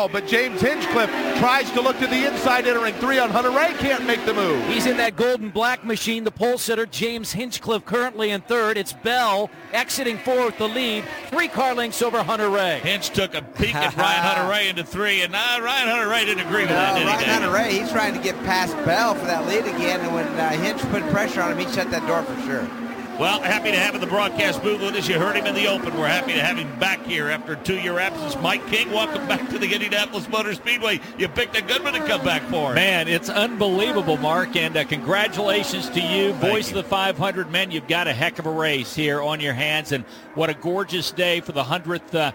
Bell, but James Hinchcliffe tries to look to the inside, entering 3 on Hunter Ray, can't make the move. He's in that golden black machine, the pole sitter, James Hinchcliffe currently in third. It's Bell exiting fourth, the lead, 3 car lengths over Hunter Ray. Hinch took a peek at Ryan Hunter Ray into 3, and Ryan Hunter Ray didn't agree with that, did he? Ryan Hunter Ray, he's trying to get past Bell for that lead again, and when Hinch put pressure on him, he shut that door for sure. Well, happy to have him in the broadcast booth with us. You heard him in the open. We're happy to have him back here after a 2-year absence. Mike King, welcome back to the Indianapolis Motor Speedway. You picked a good one to come back for. Man, it's unbelievable, Mark, and congratulations to you. Voice of the 500 men. You've got a heck of a race here on your hands, and what a gorgeous day for the 100th.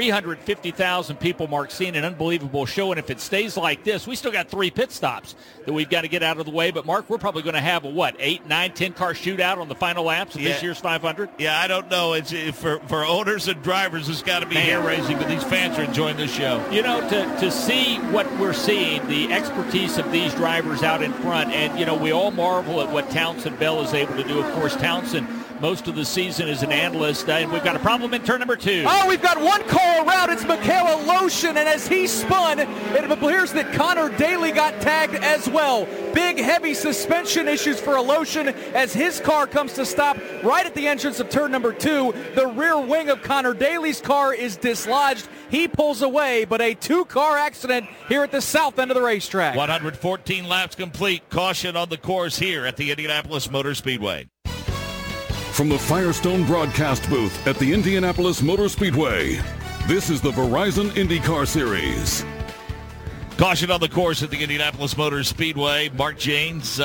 350,000 people, Mark, seeing an unbelievable show, and if it stays like this, we still got 3 pit stops that we've got to get out of the way. But, Mark, we're probably going to have a, 8, 9, 10-car shootout on the final laps of this year's 500? Yeah, I don't know. It's for owners and drivers, it's got to be hair-raising, but these fans are enjoying this show. You know, to see what we're seeing, the expertise of these drivers out in front, and, we all marvel at what Townsend Bell is able to do. Of course, Townsend, most of the season as an analyst, and we've got a problem in turn number 2. Oh, we've got one car around. It's Michaela Lotion, and as he spun, it appears that Connor Daly got tagged as well. Big, heavy suspension issues for Lotion as his car comes to stop right at the entrance of turn number 2. The rear wing of Connor Daly's car is dislodged. He pulls away, but a 2-car accident here at the south end of the racetrack. 114 laps complete. Caution on the course here at the Indianapolis Motor Speedway. From the Firestone broadcast booth at the Indianapolis Motor Speedway, this is the Verizon IndyCar Series. Caution on the course at the Indianapolis Motor Speedway. Mark Janes,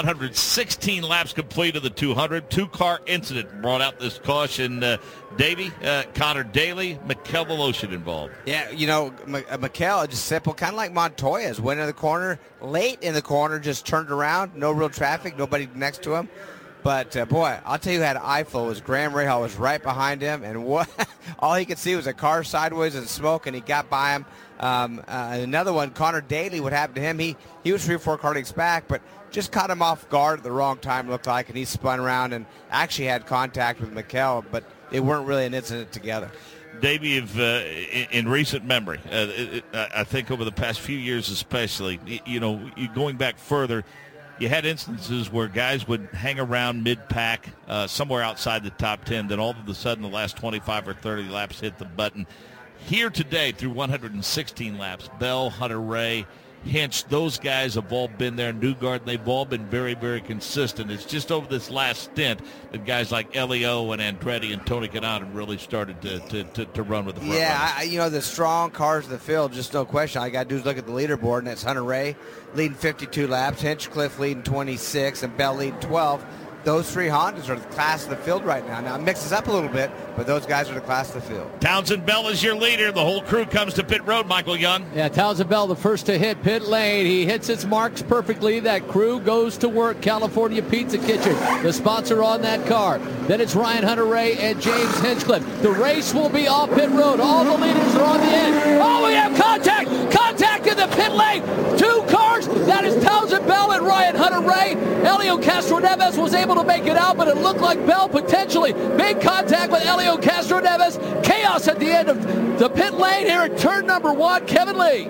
116 laps complete of the 200. 2-car incident brought out this caution. Davey, Connor Daly, Michaela Lotion involved. Yeah, Michaela, just simple, kind of like Montoya's. Went in the corner, late in the corner, just turned around. No real traffic, nobody next to him. But, boy, I'll tell you who had eye flow was Graham Rahal was right behind him, and all he could see was a car sideways and smoke, and he got by him. Another one, Connor Daly, what happened to him, he was 3 or 4 car lengths back, but just caught him off guard at the wrong time, looked like, and he spun around and actually had contact with Michaela, but they weren't really an incident together. Davey, in recent memory, I think over the past few years especially, going back further, you had instances where guys would hang around mid-pack, somewhere outside the top 10, then all of a sudden the last 25 or 30 laps hit the button. Here today, through 116 laps, Bell, Hunter Ray, Hinch, those guys have all been there. Newgarden, they've all been very, very consistent. It's just over this last stint that guys like Elio and Andretti and Tony Kanaan have really started to run with the front runners. Yeah, the strong cars in the field, just no question. All you got to do is look at the leaderboard, and it's Hunter Ray leading 52 laps, Hinchcliffe leading 26, and Bell leading 12. Those 3 Hondas are the class of the field right now. Now, it mixes up a little bit, but those guys are the class of the field. Townsend Bell is your leader. The whole crew comes to pit road, Michael Young. Yeah, Townsend Bell, the first to hit pit lane. He hits its marks perfectly. That crew goes to work. California Pizza Kitchen, the sponsor on that car. Then it's Ryan Hunter Ray and James Hinchcliffe. The race will be off pit road. All the leaders are on the end. Oh, we have contact! Contact in the pit lane! 2 cars! That is Townsend Bell and Ryan Hunter Ray. Elio Castroneves was able to make it out, but it looked like Bell potentially. Big contact with Elio Castroneves. Chaos at the end of the pit lane here at turn number 1. Kevin Lee.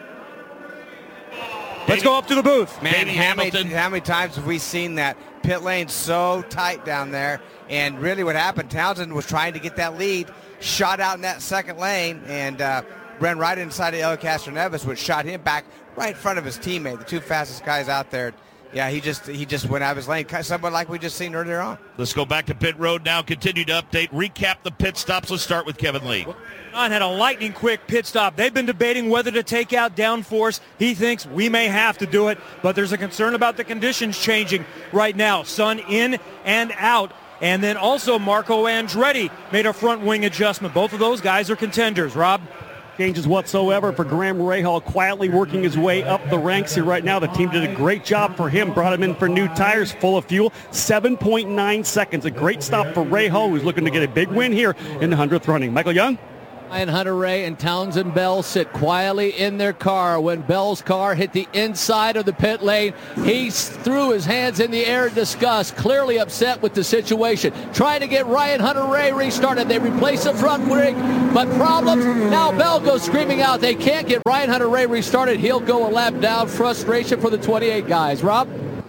Let's go up to the booth. Man, how many times have we seen that pit lane so tight down there? And really what happened, Townsend was trying to get that lead, shot out in that second lane, and ran right inside of Elio Castroneves, which shot him back right in front of his teammate, the 2 fastest guys out there. Yeah, he just went out of his lane, somewhat like we just seen earlier on. Let's go back to pit road now, continue to update, recap the pit stops. Let's start with Kevin Lee. John had a lightning quick pit stop. They've been debating whether to take out downforce. He thinks we may have to do it, but there's a concern about the conditions changing right now. Sun in and out. And then also Marco Andretti made a front wing adjustment. Both of those guys are contenders. Rob? Changes whatsoever for Graham Rahal, quietly working his way up the ranks here right now. The team did a great job for him, brought him in for new tires, full of fuel, 7.9 seconds. A great stop for Rahal, who's looking to get a big win here in the 100th running. Michael Young? And Hunter-Reay and Townsend Bell sit quietly in their car. When Bell's car hit the inside of the pit lane, he threw his hands in the air in disgust, clearly upset with the situation. Trying to get Ryan Hunter-Reay restarted. They replace the front rig, but problems. Now Bell goes screaming out. They can't get Ryan Hunter-Reay restarted. He'll go a lap down. Frustration for the 28 guys. Rob?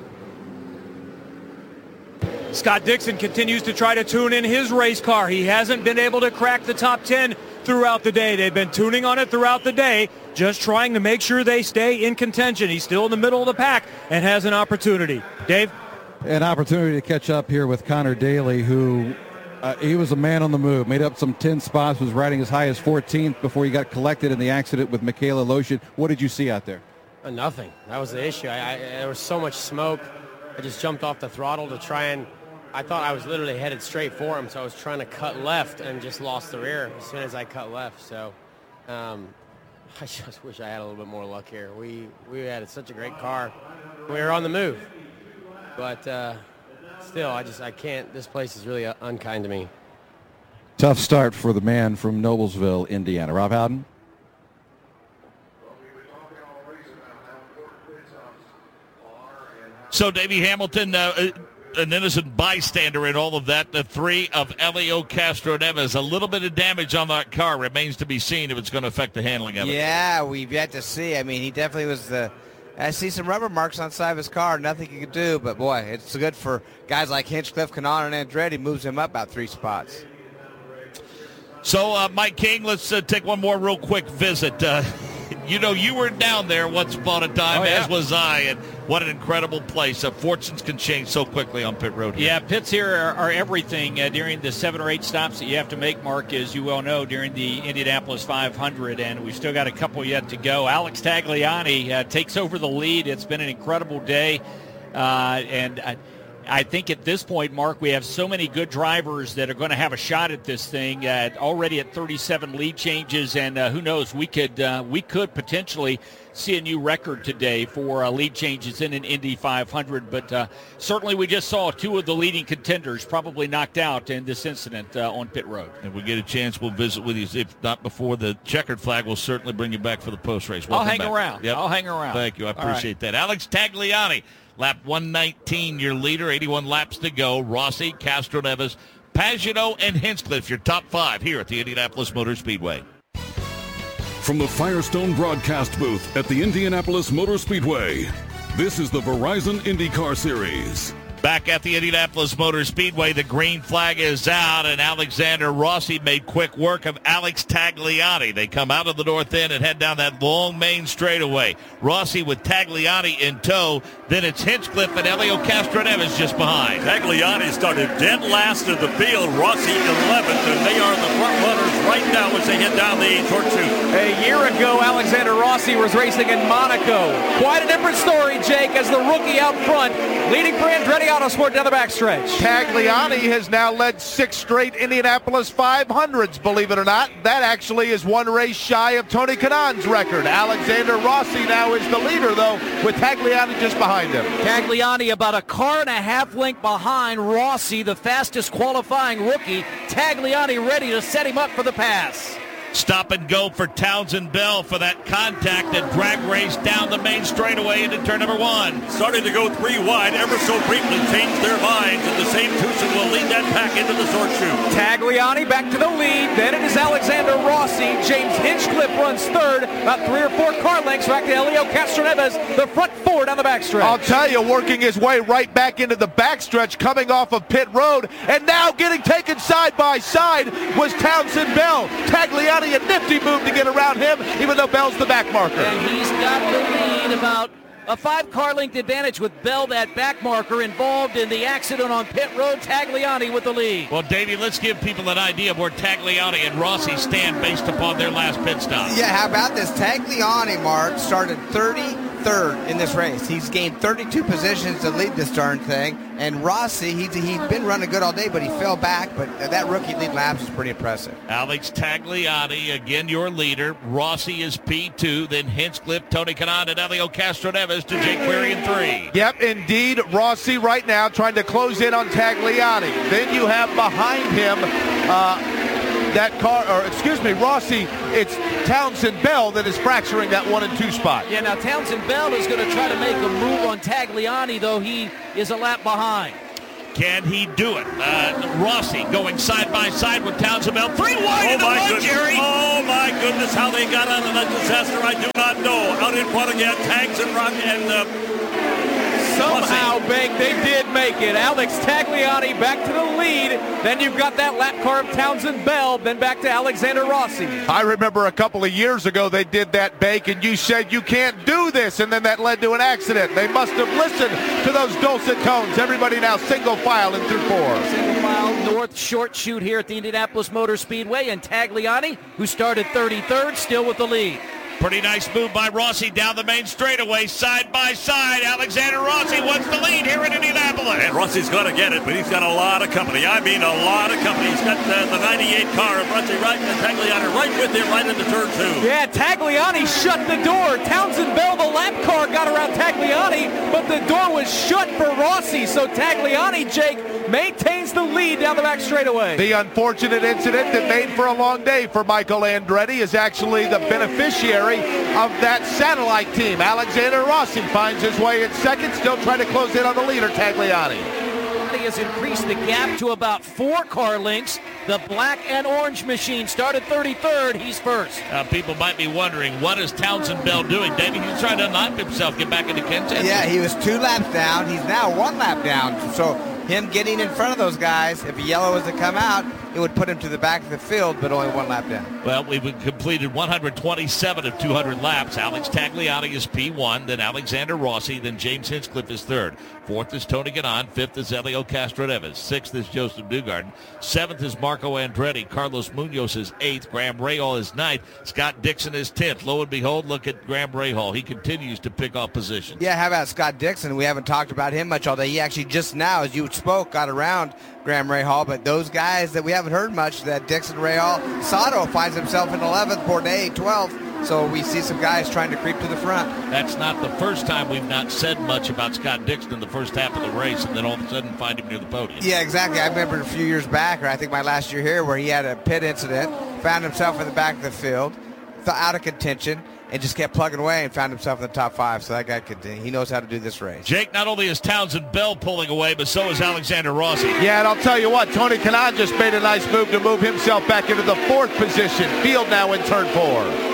Scott Dixon continues to try to tune in his race car. He hasn't been able to crack the top 10 throughout the day. They've been tuning on it throughout the day, just trying to make sure they stay in contention. He's still in the middle of the pack and has an opportunity. Dave? An opportunity to catch up here with Connor Daly, who he was a man on the move, made up some 10 spots, was riding as high as 14th before he got collected in the accident with Michaela Lotion. What did you see out there? Nothing. That was the issue. There was so much smoke. I just jumped off the throttle to try and I thought I was literally headed straight for him, so I was trying to cut left and just lost the rear as soon as I cut left. So I just wish I had a little bit more luck here. We had such a great car. We were on the move. But still, I can't. This place is really unkind to me. Tough start for the man from Noblesville, Indiana. Rob Howden? So, Davey Hamilton, an innocent bystander in all of that. The 3 of Helio Castroneves. A little bit of damage on that car remains to be seen if it's going to affect the handling of it. Yeah, we've yet to see. I mean, he definitely was I see some rubber marks on the side of his car. Nothing he could do, but boy, it's good for guys like Hinchcliffe, Kanaan, and Andretti. Moves him up about 3 spots. So, Mike King, let's take one more real quick visit. You were down there once upon a time, as was I, and what an incredible place. Fortunes can change so quickly on pit road here. Yeah, pits here are everything during the 7 or 8 stops that you have to make, Mark, as you well know, during the Indianapolis 500, and we've still got a couple yet to go. Alex Tagliani takes over the lead. It's been an incredible day, and I think at this point, Mark, we have so many good drivers that are going to have a shot at this thing. Already at 37 lead changes, and who knows, we could potentially see a new record today for lead changes in an Indy 500. But certainly, we just saw 2 of the leading contenders probably knocked out in this incident on pit road. If we get a chance, we'll visit with you. If not before the checkered flag, we'll certainly bring you back for the post race. I'll hang around. Yep. I'll hang around. Thank you. I appreciate that. Alex Tagliani. Lap 119, your leader, 81 laps to go. Rossi, Castroneves, Pagenaud, and Hinchcliffe, your top 5 here at the Indianapolis Motor Speedway. From the Firestone broadcast booth at the Indianapolis Motor Speedway, this is the Verizon IndyCar Series. Back at the Indianapolis Motor Speedway, the green flag is out, and Alexander Rossi made quick work of Alex Tagliani. They come out of the north end and head down that long main straightaway. Rossi with Tagliani in tow. Then it's Hinchcliffe and Helio Castroneves just behind. Tagliani started dead last in the field. Rossi 11th, and they are the front runners right now as they head down the short chute. A year ago, Alexander Rossi was racing in Monaco. Quite a different story, Jake, as the rookie out front, leading for Andretti Autosport down the backstretch. Tagliani has now led 6 straight Indianapolis 500s, believe it or not. That actually is 1 race shy of Tony Kanaan's record. Alexander Rossi now is the leader, though, with Tagliani just behind him. Tagliani about a car and a half length behind Rossi, the fastest qualifying rookie. Tagliani ready to set him up for the pass. Stop and go for Townsend Bell for that contact and drag race down the main straightaway into turn number 1. Starting to go 3 wide, ever so briefly changed their minds, and the same twosome will lead that pack into the short chute. Tagliani back to the lead. Then it is Alexander Rossi. James Hinchcliffe runs 3rd. About 3 or 4 car lengths back to Helio Castroneves, the front 4 down the backstretch. I'll tell you, working his way right back into the backstretch, coming off of pit road, and now getting taken side by side was Townsend Bell. Tagliani, a nifty move to get around him, even though Bell's the back marker. And he's got the lead, about a 5 car length advantage with Bell, that back marker, involved in the accident on pit road. Tagliani with the lead. Well, Davey, let's give people an idea of where Tagliani and Rossi stand based upon their last pit stop. Yeah, how about this? Tagliani, Mark, started 33rd in this race. He's gained 32 positions to lead this darn thing. And Rossi, he's been running good all day, but he fell back. But that rookie lead laps is pretty impressive. Alex Tagliani, again your leader. Rossi is P2, then Hinchcliffe, Tony Kanaan, and Helio Castroneves to Jake Query in 3. Yep, indeed. Rossi right now trying to close in on Tagliani. Then you have behind him that car, or excuse me, Rossi, it's Townsend Bell that is fracturing that 1 and 2 spot. Yeah, now Townsend Bell is going to try to make a move on Tagliani, though he is a lap behind. Can he do it? Rossi going side by side with Townsend Bell. 3 wide in the mud, Jerry. Oh, my goodness, how they got out of that disaster, I do not know. Out in front again, Tanks and Rock and somehow, Bank, they did make it. Alex Tagliani back to the lead. Then you've got that lap car of Townsend Bell. Then back to Alexander Rossi. I remember a couple of years ago they did that, Bank, and you said you can't do this, and then that led to an accident. They must have listened to those dulcet tones. Everybody now single file in through 4. Single file north short chute here at the Indianapolis Motor Speedway, and Tagliani, who started 33rd, still with the lead. Pretty nice move by Rossi down the main straightaway, side by side. Alexander Rossi wants the lead here in Indianapolis. And Rossi's going to get it, but he's got a lot of company. I mean, a lot of company. He's got the 98 car of Rossi right, and Tagliani right with him right into turn 2. Yeah, Tagliani shut the door. Townsend Bell, the lap car, got around Tagliani, but the door was shut for Rossi. So Tagliani, Jake, maintains the lead down the back straightaway. The unfortunate incident that made for a long day for Michael Andretti is actually the beneficiary of that satellite team. Alexander Rossi finds his way in second, still trying to close in on the leader, Tagliani. He has increased the gap to about 4 car lengths. The black and orange machine started 33rd. He's first. People might be wondering, what is Townsend Bell doing? David, he's trying to unlock himself, get back into contention. Yeah, he was 2 laps down. He's now 1 lap down. So him getting in front of those guys, if a yellow was to come out, it would put him to the back of the field, but only 1 lap down. Well, we've completed 127 of 200 laps. Alex Tagliani is P1, then Alexander Rossi, then James Hinchcliffe is 3rd. 4th is Tony Kanaan, 5th is Elio Castroneves, 6th is Joseph Newgarden, 7th is Marco Andretti, Carlos Munoz is 8th, Graham Rahal is 9th, Scott Dixon is 10th. Lo and behold, look at Graham Rahal. He continues to pick off positions. Yeah, how about Scott Dixon? We haven't talked about him much all day. He actually just now, as you spoke, got around Graham Rahal, but those guys that we haven't heard much, that Dixon, Rahal, Sato finds himself in 11th, Bourdais 12th. So we see some guys trying to creep to the front. That's not the first time we've not said much about Scott Dixon in the first half of the race, and then all of a sudden find him near the podium. Yeah, exactly. I remember a few years back, or I think my last year here, where he had a pit incident, found himself in the back of the field, out of contention, and just kept plugging away and found himself in the top 5. So that guy he knows how to do this race. Jake, not only is Townsend Bell pulling away, but so is Alexander Rossi. Yeah, and I'll tell you what, Tony Kanaan just made a nice move to move himself back into the 4th position. Field now in turn 4.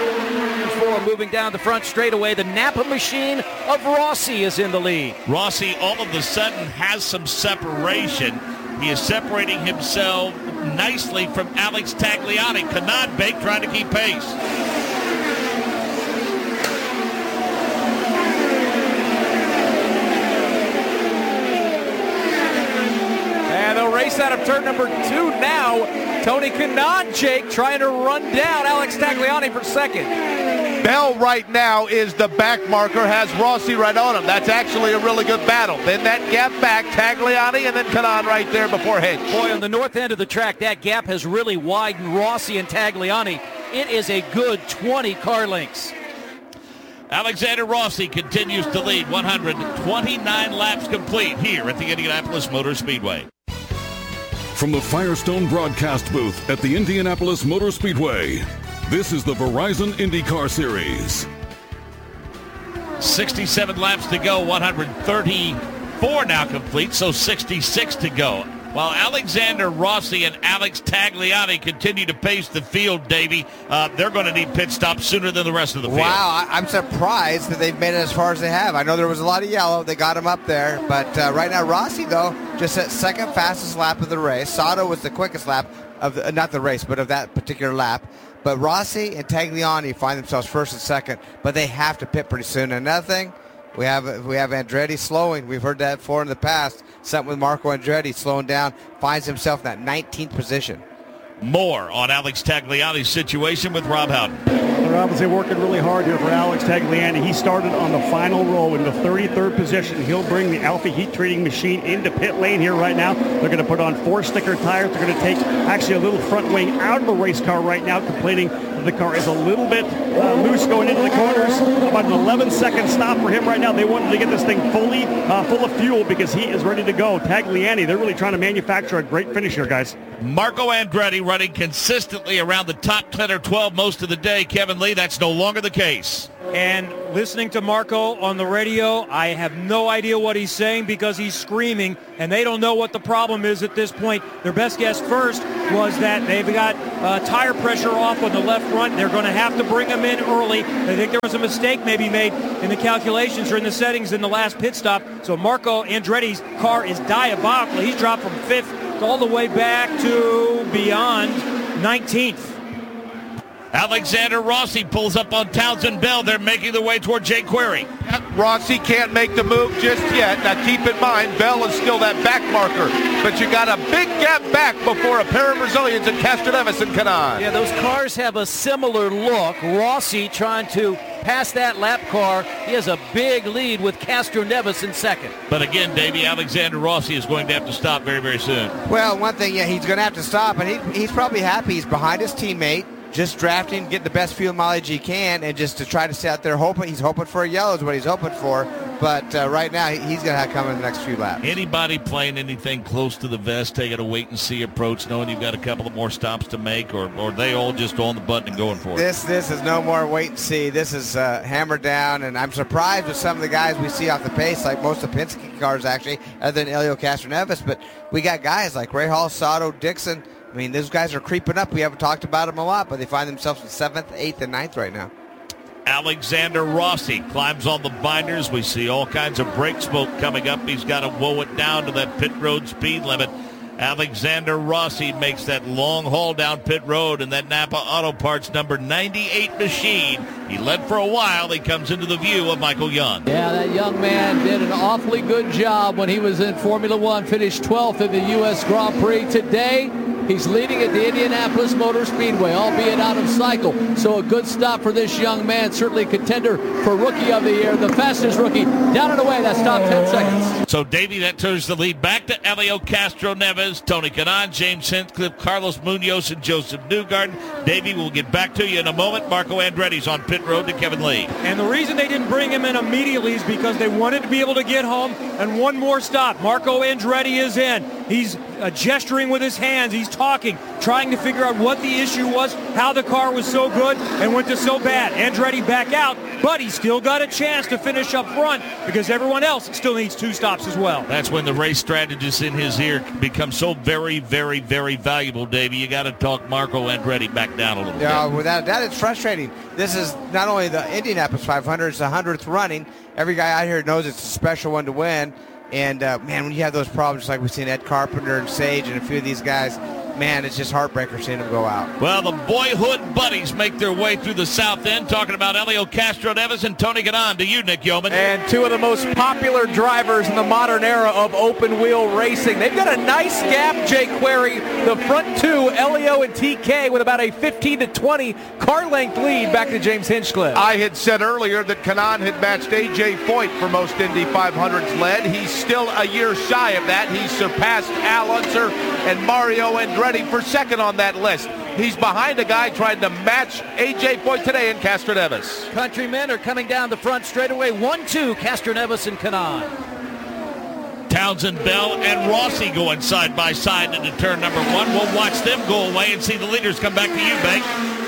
Moving down the front straightaway, the Napa machine of Rossi is in the lead. Rossi all of a sudden has some separation. He is separating himself nicely from Alex Tagliani. Kanaan Bake trying to keep pace. And they'll race out of turn number 2 now. Tony Kanaan, Jake, trying to run down Alex Tagliani for second. Bell right now is the back marker, has Rossi right on him. That's actually a really good battle. Then that gap back, Tagliani, and then Kanaan right there before Hinch. Boy, on the north end of the track, that gap has really widened Rossi and Tagliani. It is a good 20 car lengths. Alexander Rossi continues to lead, 129 laps complete here at the Indianapolis Motor Speedway. From the Firestone broadcast booth at the Indianapolis Motor Speedway, this is the Verizon IndyCar Series. 67 laps to go, 134 now complete, so 66 to go. While Alexander Rossi and Alex Tagliani continue to pace the field, Davey, they're going to need pit stops sooner than the rest of the field. Wow, I'm surprised that they've made it as far as they have. I know there was a lot of yellow. They got him up there. But right now, Rossi, though, just at second fastest lap of the race. Sato was the quickest lap of not the race, but of that particular lap. But Rossi and Tagliani find themselves first and second, but they have to pit pretty soon. Another thing, we have Andretti slowing. We've heard that before in the past. Something with Marco Andretti slowing down, finds himself in that 19th position. More on Alex Tagliani's situation with Rob Howden. They're obviously working really hard here for Alex Tagliani. He started on the final row in the 33rd position. He'll bring the Alpha heat treating machine into pit lane here right now. They're going to put on 4 sticker tires. They're going to take actually a little front wing out of the race car right now, completing The car is a little bit loose going into the corners. About an 11-second stop for him right now. They wanted to get this thing fully full of fuel because he is ready to go. Tagliani, they're really trying to manufacture a great finish here, guys. Marco Andretti running consistently around the top 10 or 12 most of the day. Kevin Lee, that's no longer the case. And listening to Marco on the radio, I have no idea what he's saying because he's screaming, and they don't know what the problem is at this point. Their best guess first was that they've got tire pressure off on the left front. They're going to have to bring him in early. They think there was a mistake maybe made in the calculations or in the settings in the last pit stop. So Marco Andretti's car is diabolical. He's dropped from 5th all the way back to beyond 19th. Alexander Rossi pulls up on Townsend Bell. They're making their way toward Jay Query. Rossi can't make the move just yet. Now keep in mind, Bell is still that back marker, but you got a big gap back before a pair of Brazilians in Castroneves and Kanaan. Yeah, those cars have a similar look. Rossi trying to pass that lap car. He has a big lead with Castroneves in second. But again, Davey, Alexander Rossi is going to have to stop very, very soon. Well, one thing, yeah, he's going to have to stop, and he's probably happy. He's behind his teammate, just drafting, get the best fuel mileage he can, and just to try to stay out there hoping. He's hoping for a yellow is what he's hoping for. But right now, he's going to have to come in the next few laps. Anybody playing anything close to the vest, taking a wait-and-see approach, knowing you've got a couple of more stops to make, or they all just on the button and going for it? This is no more wait-and-see. This is hammered down, and I'm surprised with some of the guys we see off the pace, like most of the Penske cars, actually, other than Helio Castroneves. But we got guys like Ray Hall, Sato, Dixon. I mean, those guys are creeping up. We haven't talked about them a lot, but they find themselves in 7th, 8th, and 9th right now. Alexander Rossi climbs on the binders. We see all kinds of brake smoke coming up. He's got to woe it down to that pit road speed limit. Alexander Rossi makes that long haul down pit road in that Napa Auto Parts number 98 machine. He led for a while. He comes into the view of Michael Young. Yeah, that young man did an awfully good job when he was in Formula One, finished 12th in the U.S. Grand Prix. Today, he's leading at the Indianapolis Motor Speedway, albeit out of cycle. So a good stop for this young man, certainly a contender for Rookie of the Year, the fastest rookie. Down and away, that's top 10 seconds. So, Davey, that turns the lead back to Helio Castroneves, Tony Kanaan, James Hinchcliffe, Carlos Munoz, and Joseph Newgarden. Davey, we'll get back to you in a moment. Marco Andretti's on pit road to Kevin Lee. And the reason they didn't bring him in immediately is because they wanted to be able to get home and one more stop. Marco Andretti is in. He's gesturing with his hands. He's talking, trying to figure out what the issue was, how the car was so good and went to so bad. Andretti back out, but he still got a chance to finish up front because everyone else still needs 2 stops as well. That's when the race strategist in his ear becomes so very, very, very valuable, Davey. You got to talk Marco Andretti back down a little bit. Yeah, without that, it's frustrating. This is not only the Indianapolis 500, it's the 100th running. Every guy out here knows it's a special one to win. And, man, when you have those problems like we've seen Ed Carpenter and Sage and a few of these guys, man, it's just heartbreaker seeing them go out. Well, the boyhood buddies make their way through the south end, talking about Helio Castroneves and Tony Kanaan. To you, Nick Yeoman. And 2 of the most popular drivers in the modern era of open-wheel racing. They've got a nice gap, Jay Query. The front 2, Helio and TK, with about a 15 to 20 car length lead back to James Hinchcliffe. I had said earlier that Kanaan had matched A.J. Foyt for most Indy 500s led. He's still a year shy of that. He's surpassed Al Unser and Mario Andretti for second on that list. He's behind a guy trying to match A.J. Foyt today in Castroneves. Countrymen are coming down the front straightaway. 1-2, Castroneves and Kanaan. Townsend Bell and Rossi going side by side into turn number 1. We'll watch them go away and see the leaders come back to you, Bank.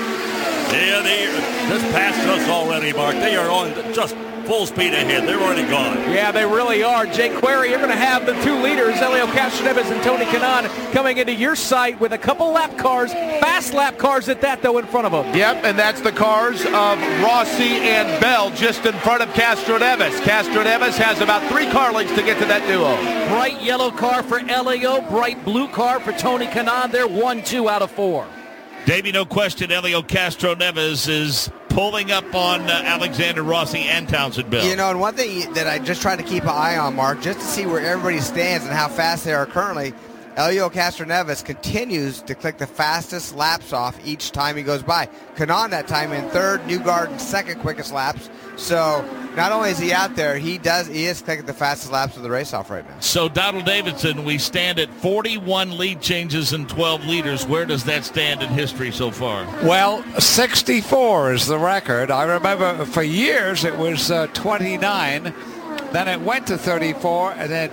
Yeah, they just passed us already, Mark. They are on just full speed ahead. They're already gone. Yeah, they really are. Jay Query, you're going to have the 2 leaders, Helio Castroneves and Tony Kanaan, coming into your sight with a couple lap cars, fast lap cars at that, though, in front of them. Yep, and that's the cars of Rossi and Bell just in front of Castroneves. Castroneves has about 3 car lengths to get to that duo. Bright yellow car for Helio, bright blue car for Tony Kanaan. They're 1-2 out of 4. Davey, no question, Helio Castroneves is pulling up on Alexander Rossi and Townsend Bell. You know, and one thing that I just try to keep an eye on, Mark, just to see where everybody stands and how fast they are currently, Helio Castroneves continues to click the fastest laps off each time he goes by. Kanaan that time in 3rd, Newgarden 2nd quickest laps. So not only is he out there, he is taking the fastest laps of the race off right now. So, Donald Davidson, we stand at 41 lead changes and 12 leaders. Where does that stand in history so far? Well, 64 is the record. I remember for years it was 29. Then it went to 34, and then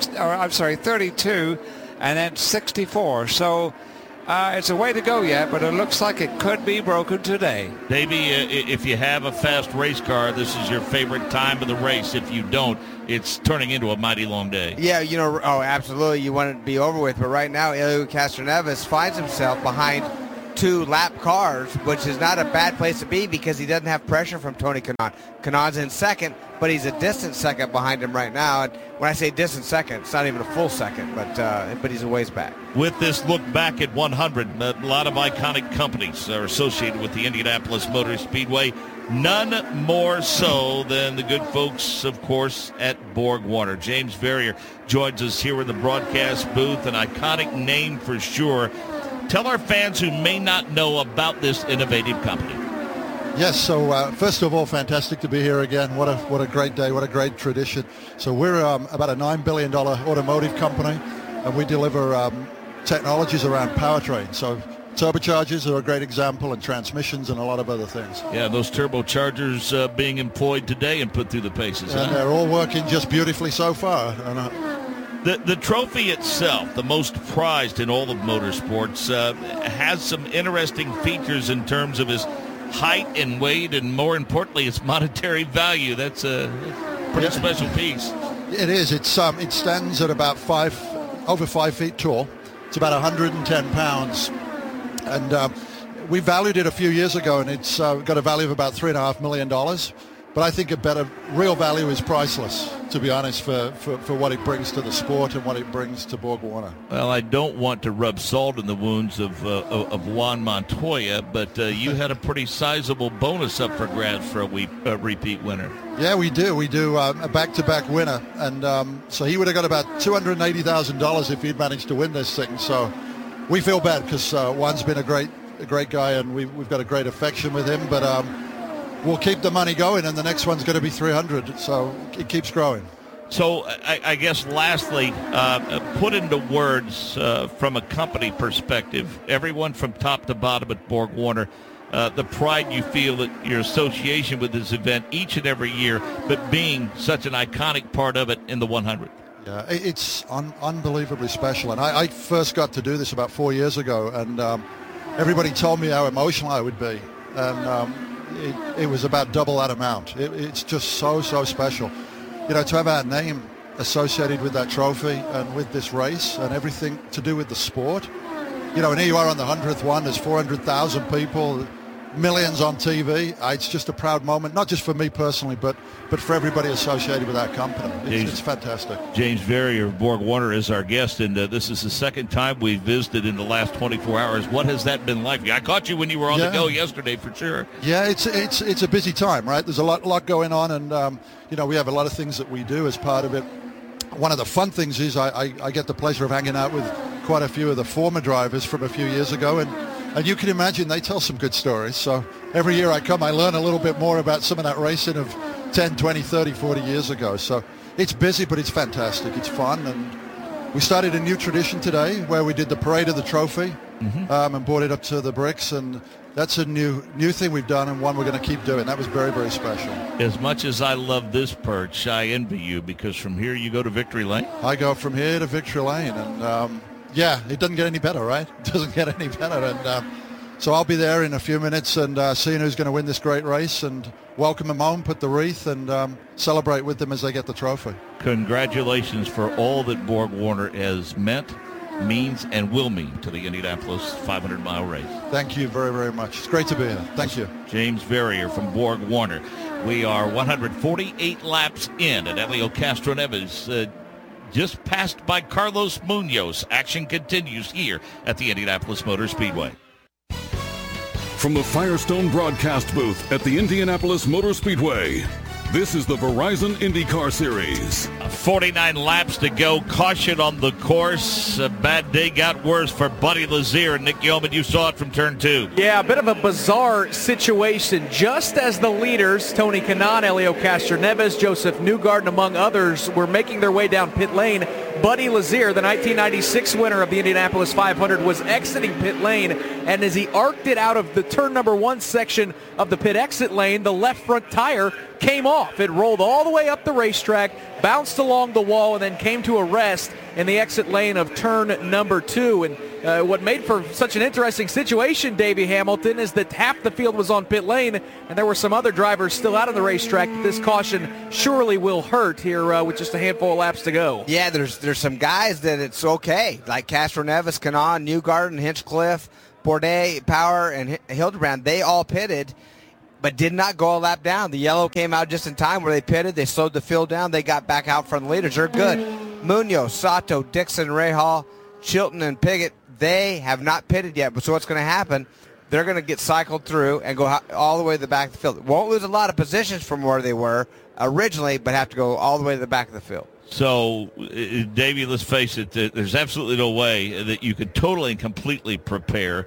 32, and then 64. So it's a way to go yet, but it looks like it could be broken today. Davey, if you have a fast race car, this is your favorite time of the race. If you don't, it's turning into a mighty long day. Yeah, absolutely. You want it to be over with. But right now, Helio Castroneves finds himself behind 2 lap cars, which is not a bad place to be because he doesn't have pressure from Tony Kanaan. Kanaan's in second, but he's a distant second behind him right now. And when I say distant second, it's not even a full second, but he's a ways back. With this look back at 100, a lot of iconic companies are associated with the Indianapolis Motor Speedway. None more so than the good folks, of course, at Borg-Warner. James Verrier joins us here in the broadcast booth, an iconic name for sure. Tell our fans who may not know about this innovative company. Yes, so first of all, fantastic to be here again. What a great day, what a great tradition. So we're about a $9 billion automotive company, and we deliver technologies around powertrain. So turbochargers are a great example, and transmissions and a lot of other things. Yeah, those turbochargers being employed today and put through the paces. And they're all working just beautifully so far. The trophy itself, the most prized in all of motorsports, has some interesting features in terms of its height and weight, and more importantly, its monetary value. That's a pretty special piece. It is. It stands at about over 5 feet tall. It's about 110 pounds, and we valued it a few years ago, and it's got a value of about $3.5 million. But I think real value is priceless, to be honest, for what it brings to the sport and what it brings to Borg-Warner. Well, I don't want to rub salt in the wounds of Juan Montoya, but you had a pretty sizable bonus up for grabs for a repeat winner. Yeah, we do. We do a back-to-back winner, and so he would have got about $280,000 if he'd managed to win this thing. So we feel bad because Juan's been a great guy, and we've got a great affection with him, but we'll keep the money going, and the next one's going to be 300, so it keeps growing. So I guess lastly, put into words from a company perspective, everyone from top to bottom at Borg-Warner, the pride you feel that your association with this event each and every year, but being such an iconic part of it in the 100th. Yeah, it's unbelievably special, and I first got to do this about 4 years ago, and everybody told me how emotional I would be, and it was about double that amount. It's just so special. To have our name associated with that trophy and with this race and everything to do with the sport. And here you are on the 100th one. There's 400,000 people, millions on TV. It's just a proud moment, not just for me personally, but for everybody associated with that company. It's fantastic. James Verrier of Borg-Warner is our guest, and this is the second time we've visited in the last 24 hours. What has that been like? I caught you when you were on the go yesterday, for sure. Yeah, it's a busy time, right? There's a lot going on, and we have a lot of things that we do as part of it. One of the fun things is I get the pleasure of hanging out with quite a few of the former drivers from a few years ago, and you can imagine they tell some good stories. So every year I come, I learn a little bit more about some of that racing of 10, 20, 30, 40 years ago. So it's busy, but it's fantastic. It's fun. And we started a new tradition today where we did the parade of the trophy and brought it up to the bricks. And that's a new thing we've done, and one we're going to keep doing. That was very, very special. As much as I love this perch, I envy you, because from here you go to Victory Lane. I go from here to Victory Lane, and it doesn't get any better, right? It doesn't get any better. And so I'll be there in a few minutes and seeing who's going to win this great race, and welcome them home, put the wreath, and celebrate with them as they get the trophy. Congratulations for all that Borg-Warner has meant, means, and will mean to the Indianapolis 500-mile race. Thank you very, very much. It's great to be here. Thank you. James Verrier from Borg-Warner. We are 148 laps in, and Helio Castroneves just passed by Carlos Munoz. Action continues here at the Indianapolis Motor Speedway. From the Firestone broadcast booth at the Indianapolis Motor Speedway, This is the Verizon IndyCar Series. 49 laps to go. Caution on the course. A bad day got worse for Buddy Lazier. And Nick Yeoman, you saw it from turn 2. Yeah, a bit of a bizarre situation. Just as the leaders, Tony Kanaan, Helio Castroneves, Joseph Newgarden, among others, were making their way down pit lane, Buddy Lazier, the 1996 winner of the Indianapolis 500, was exiting pit lane, and as he arced it out of the turn number 1 section of the pit exit lane, the left front tire came off. It rolled all the way up the racetrack, bounced along the wall, and then came to a rest in the exit lane of turn number 2. And what made for such an interesting situation, Davey Hamilton, is that half the field was on pit lane, and there were some other drivers still out on the racetrack. This caution surely will hurt here with just a handful of laps to go. Yeah, there's some guys that it's okay, like Castroneves, Kanaan, Newgarden, Hinchcliffe, Bourdais, Power, and Hildebrand. They all pitted, but did not go a lap down. The yellow came out just in time where they pitted. They slowed the field down. They got back out from the leaders. They're good. Munoz, Sato, Dixon, Rahal, Chilton, and Piggott, they have not pitted yet. But so what's going to happen, they're going to get cycled through and go all the way to the back of the field. Won't lose a lot of positions from where they were originally, but have to go all the way to the back of the field. So, Davey, let's face it, there's absolutely no way that you could totally and completely prepare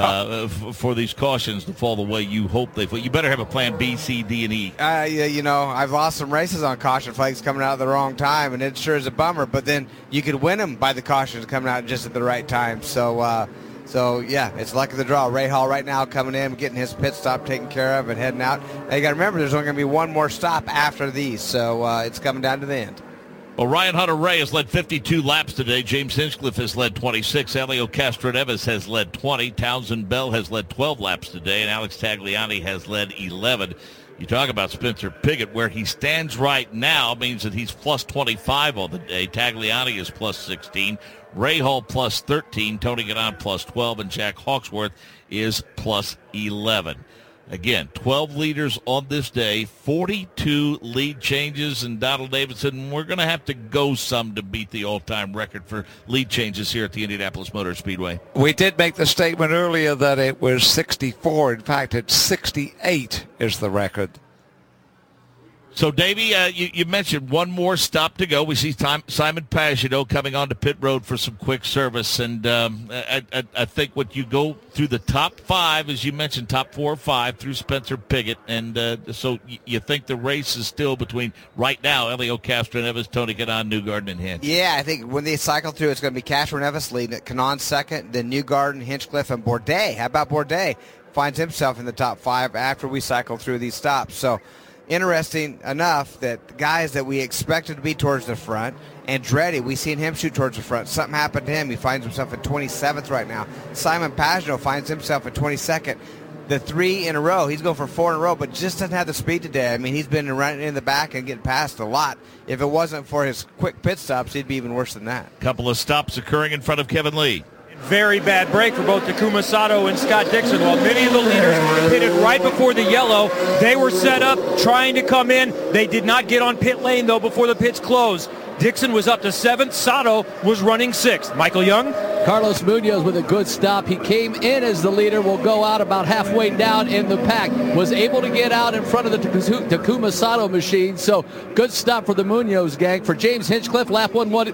for these cautions to fall the way you hope they fall. You better have a plan B, C, D, and E. You know, I've lost some races on caution flags coming out at the wrong time, and it sure is a bummer. But then you could win them by the cautions coming out just at the right time. So, yeah, it's luck of the draw. Rahal right now coming in, getting his pit stop taken care of and heading out. Now you got to remember, there's only going to be one more stop after these, so it's coming down to the end. Well, Ryan Hunter-Reay has led 52 laps today. James Hinchcliffe has led 26. Helio Castroneves has led 20. Townsend Bell has led 12 laps today. And Alex Tagliani has led 11. You talk about Spencer Piggott. Where he stands right now means that he's plus 25 on the day. Tagliani is plus 16. Rahal plus 13. Tony Kanaan plus 12. And Jack Hawksworth is plus 11. Again, 12 leaders on this day, 42 lead changes, and Donald Davidson, we're going to have to go some to beat the all-time record for lead changes here at the Indianapolis Motor Speedway. We did make the statement earlier that it was 64. In fact, it's 68 is the record. So, Davey, you mentioned one more stop to go. We see Simon Pagenaud coming onto pit road for some quick service. And I think what you go through the top 5, as you mentioned, top 4 or 5 through Spencer Piggott. And so you think the race is still between, right now, Helio Castroneves, Tony Kanaan, Newgarden, and Hinch. Yeah, I think when they cycle through, it's going to be Castroneves leading it, Kanaan second, then Newgarden, Hinchcliffe, and Bourdais. How about Bourdais? Finds himself in the top 5 after we cycle through these stops. So, interesting enough that the guys that we expected to be towards the front, Andretti, we seen him shoot towards the front. Something happened to him. He finds himself at 27th right now. Simon Pagenaud finds himself at 22nd. The 3 in a row. He's going for 4 in a row, but just doesn't have the speed today. I mean, he's been running in the back and getting past a lot. If it wasn't for his quick pit stops, he'd be even worse than that. Couple of stops occurring in front of Kevin Lee. Very bad break for both Takuma Sato and Scott Dixon. While many of the leaders pitted right before the yellow, they were set up trying to come in. They did not get on pit lane, though, before the pits closed. Dixon was up to 7th. Sato was running 6th. Michael Young? Carlos Munoz with a good stop. He came in as the leader, will go out about halfway down in the pack. Was able to get out in front of the Takuma Sato machine. So good stop for the Munoz gang. For James Hinchcliffe, lap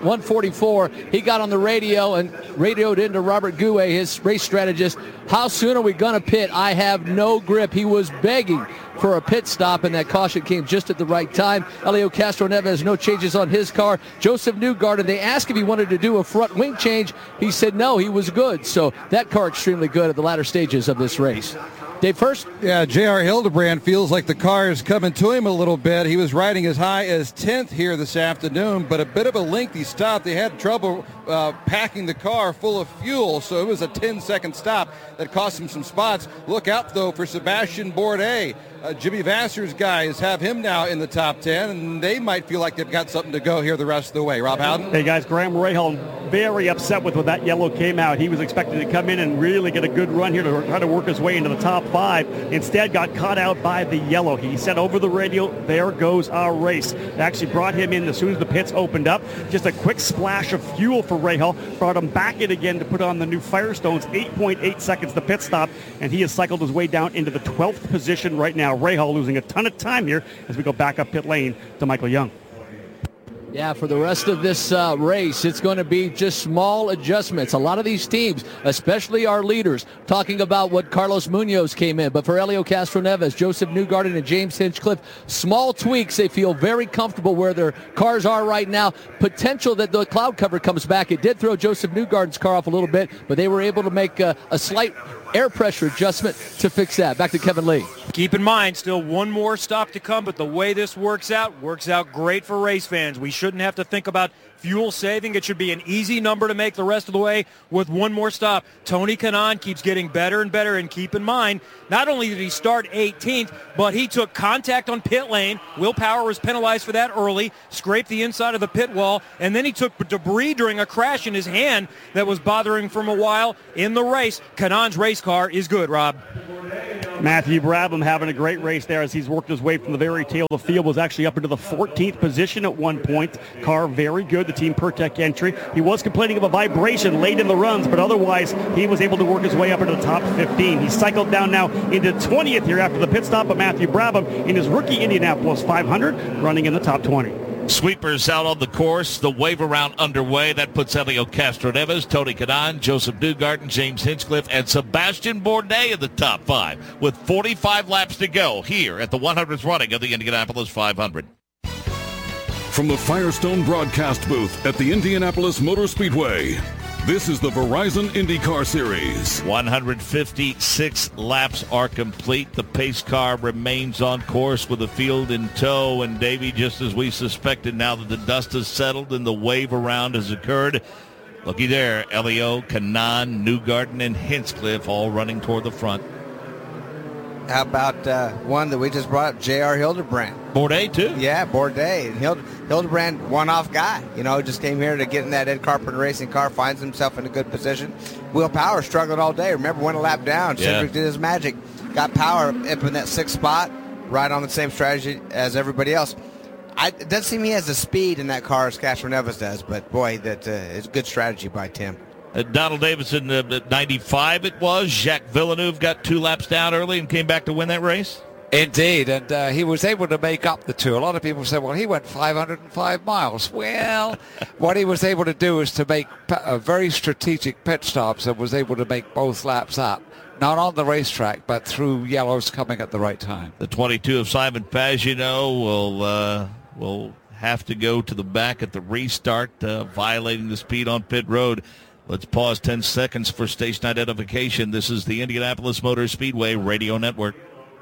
144. He got on the radio and radioed into Robert Gouet, his race strategist. How soon are we going to pit? I have no grip. He was begging for a pit stop, and that caution came just at the right time. Helio Castroneves, no changes on his car. Joseph Newgarden, they asked if he wanted to do a front wing change. He said no, he was good. So that car extremely good at the latter stages of this race. Dave first? Yeah, J.R. Hildebrand feels like the car is coming to him a little bit. He was riding as high as 10th here this afternoon, but a bit of a lengthy stop. They had trouble packing the car full of fuel, so it was a 10-second stop that cost him some spots. Look out, though, for Sebastian Bourdais. Jimmy Vasser's guys have him now in the top 10, and they might feel like they've got something to go here the rest of the way. Rob Howden? Hey, guys, Graham Rahal very upset with when that yellow came out. He was expecting to come in and really get a good run here to try to work his way into the top 5. Instead, got caught out by the yellow. He said over the radio, there goes our race. It actually brought him in as soon as the pits opened up. Just a quick splash of fuel for Rahal. Brought him back in again to put on the new Firestones. 8.8 seconds the pit stop, and he has cycled his way down into the 12th position right now. Now Rahal losing a ton of time here as we go back up pit lane to Michael Young. Yeah, for the rest of this race, it's going to be just small adjustments. A lot of these teams, especially our leaders, talking about what Carlos Munoz came in. But for Helio Castroneves, Joseph Newgarden, and James Hinchcliffe, small tweaks. They feel very comfortable where their cars are right now. Potential that the cloud cover comes back. It did throw Joseph Newgarden's car off a little bit, but they were able to make a slight air pressure adjustment to fix that. Back to Kevin Lee. Keep in mind, still one more stop to come, but the way this works out great for race fans. We shouldn't have to think about fuel saving. It should be an easy number to make the rest of the way with one more stop. Tony Kanaan keeps getting better and better, and keep in mind, not only did he start 18th, but he took contact on pit lane. Will Power was penalized for that early, scraped the inside of the pit wall, and then he took debris during a crash in his hand that was bothering him for a while in the race. Kanaan's race car is good, Rob. Matthew Brabham having a great race there as he's worked his way from the very tail of the field, was actually up into the 14th position at one point. Car very good, the Team Pertec entry. He was complaining of a vibration late in the runs, but otherwise he was able to work his way up into the top 15. He cycled down now into 20th here after the pit stop of Matthew Brabham in his rookie Indianapolis 500, running in the top 20. Sweepers out on the course. The wave around underway. That puts Helio Castroneves, Tony Kanaan, Joseph Newgarden, James Hinchcliffe, and Sebastian Bourdais in the top 5 with 45 laps to go here at the 100th running of the Indianapolis 500. From the Firestone broadcast booth at the Indianapolis Motor Speedway, this is the Verizon IndyCar Series. 156 laps are complete. The pace car remains on course with the field in tow. And Davey, just as we suspected, now that the dust has settled and the wave around has occurred, looky there, Helio, Kanaan, Newgarden, and Hinchcliffe all running toward the front. How about one that we just brought up, J.R. Hildebrand? Bourdais, too? Yeah, Bourdais. And Hildebrand, one-off guy. Just came here to get in that Ed Carpenter racing car, finds himself in a good position. Will Power struggled all day. Remember, went a lap down. Yeah. Cedric did his magic. Got Power up in that 6th spot, right on the same strategy as everybody else. It doesn't seem he has the speed in that car as Castroneves does, but, boy, that is good strategy by Tim. Donald Davidson at 95 it was. Jacques Villeneuve got 2 laps down early and came back to win that race. Indeed, and he was able to make up the 2. A lot of people say, well, he went 505 miles. Well, what he was able to do is to make a very strategic pit stops and was able to make both laps up. Not on the racetrack, but through yellows coming at the right time. The 22 of Simon Pagenaud will have to go to the back at the restart, violating the speed on pit road. Let's pause 10 seconds for station identification. This is the Indianapolis Motor Speedway Radio Network.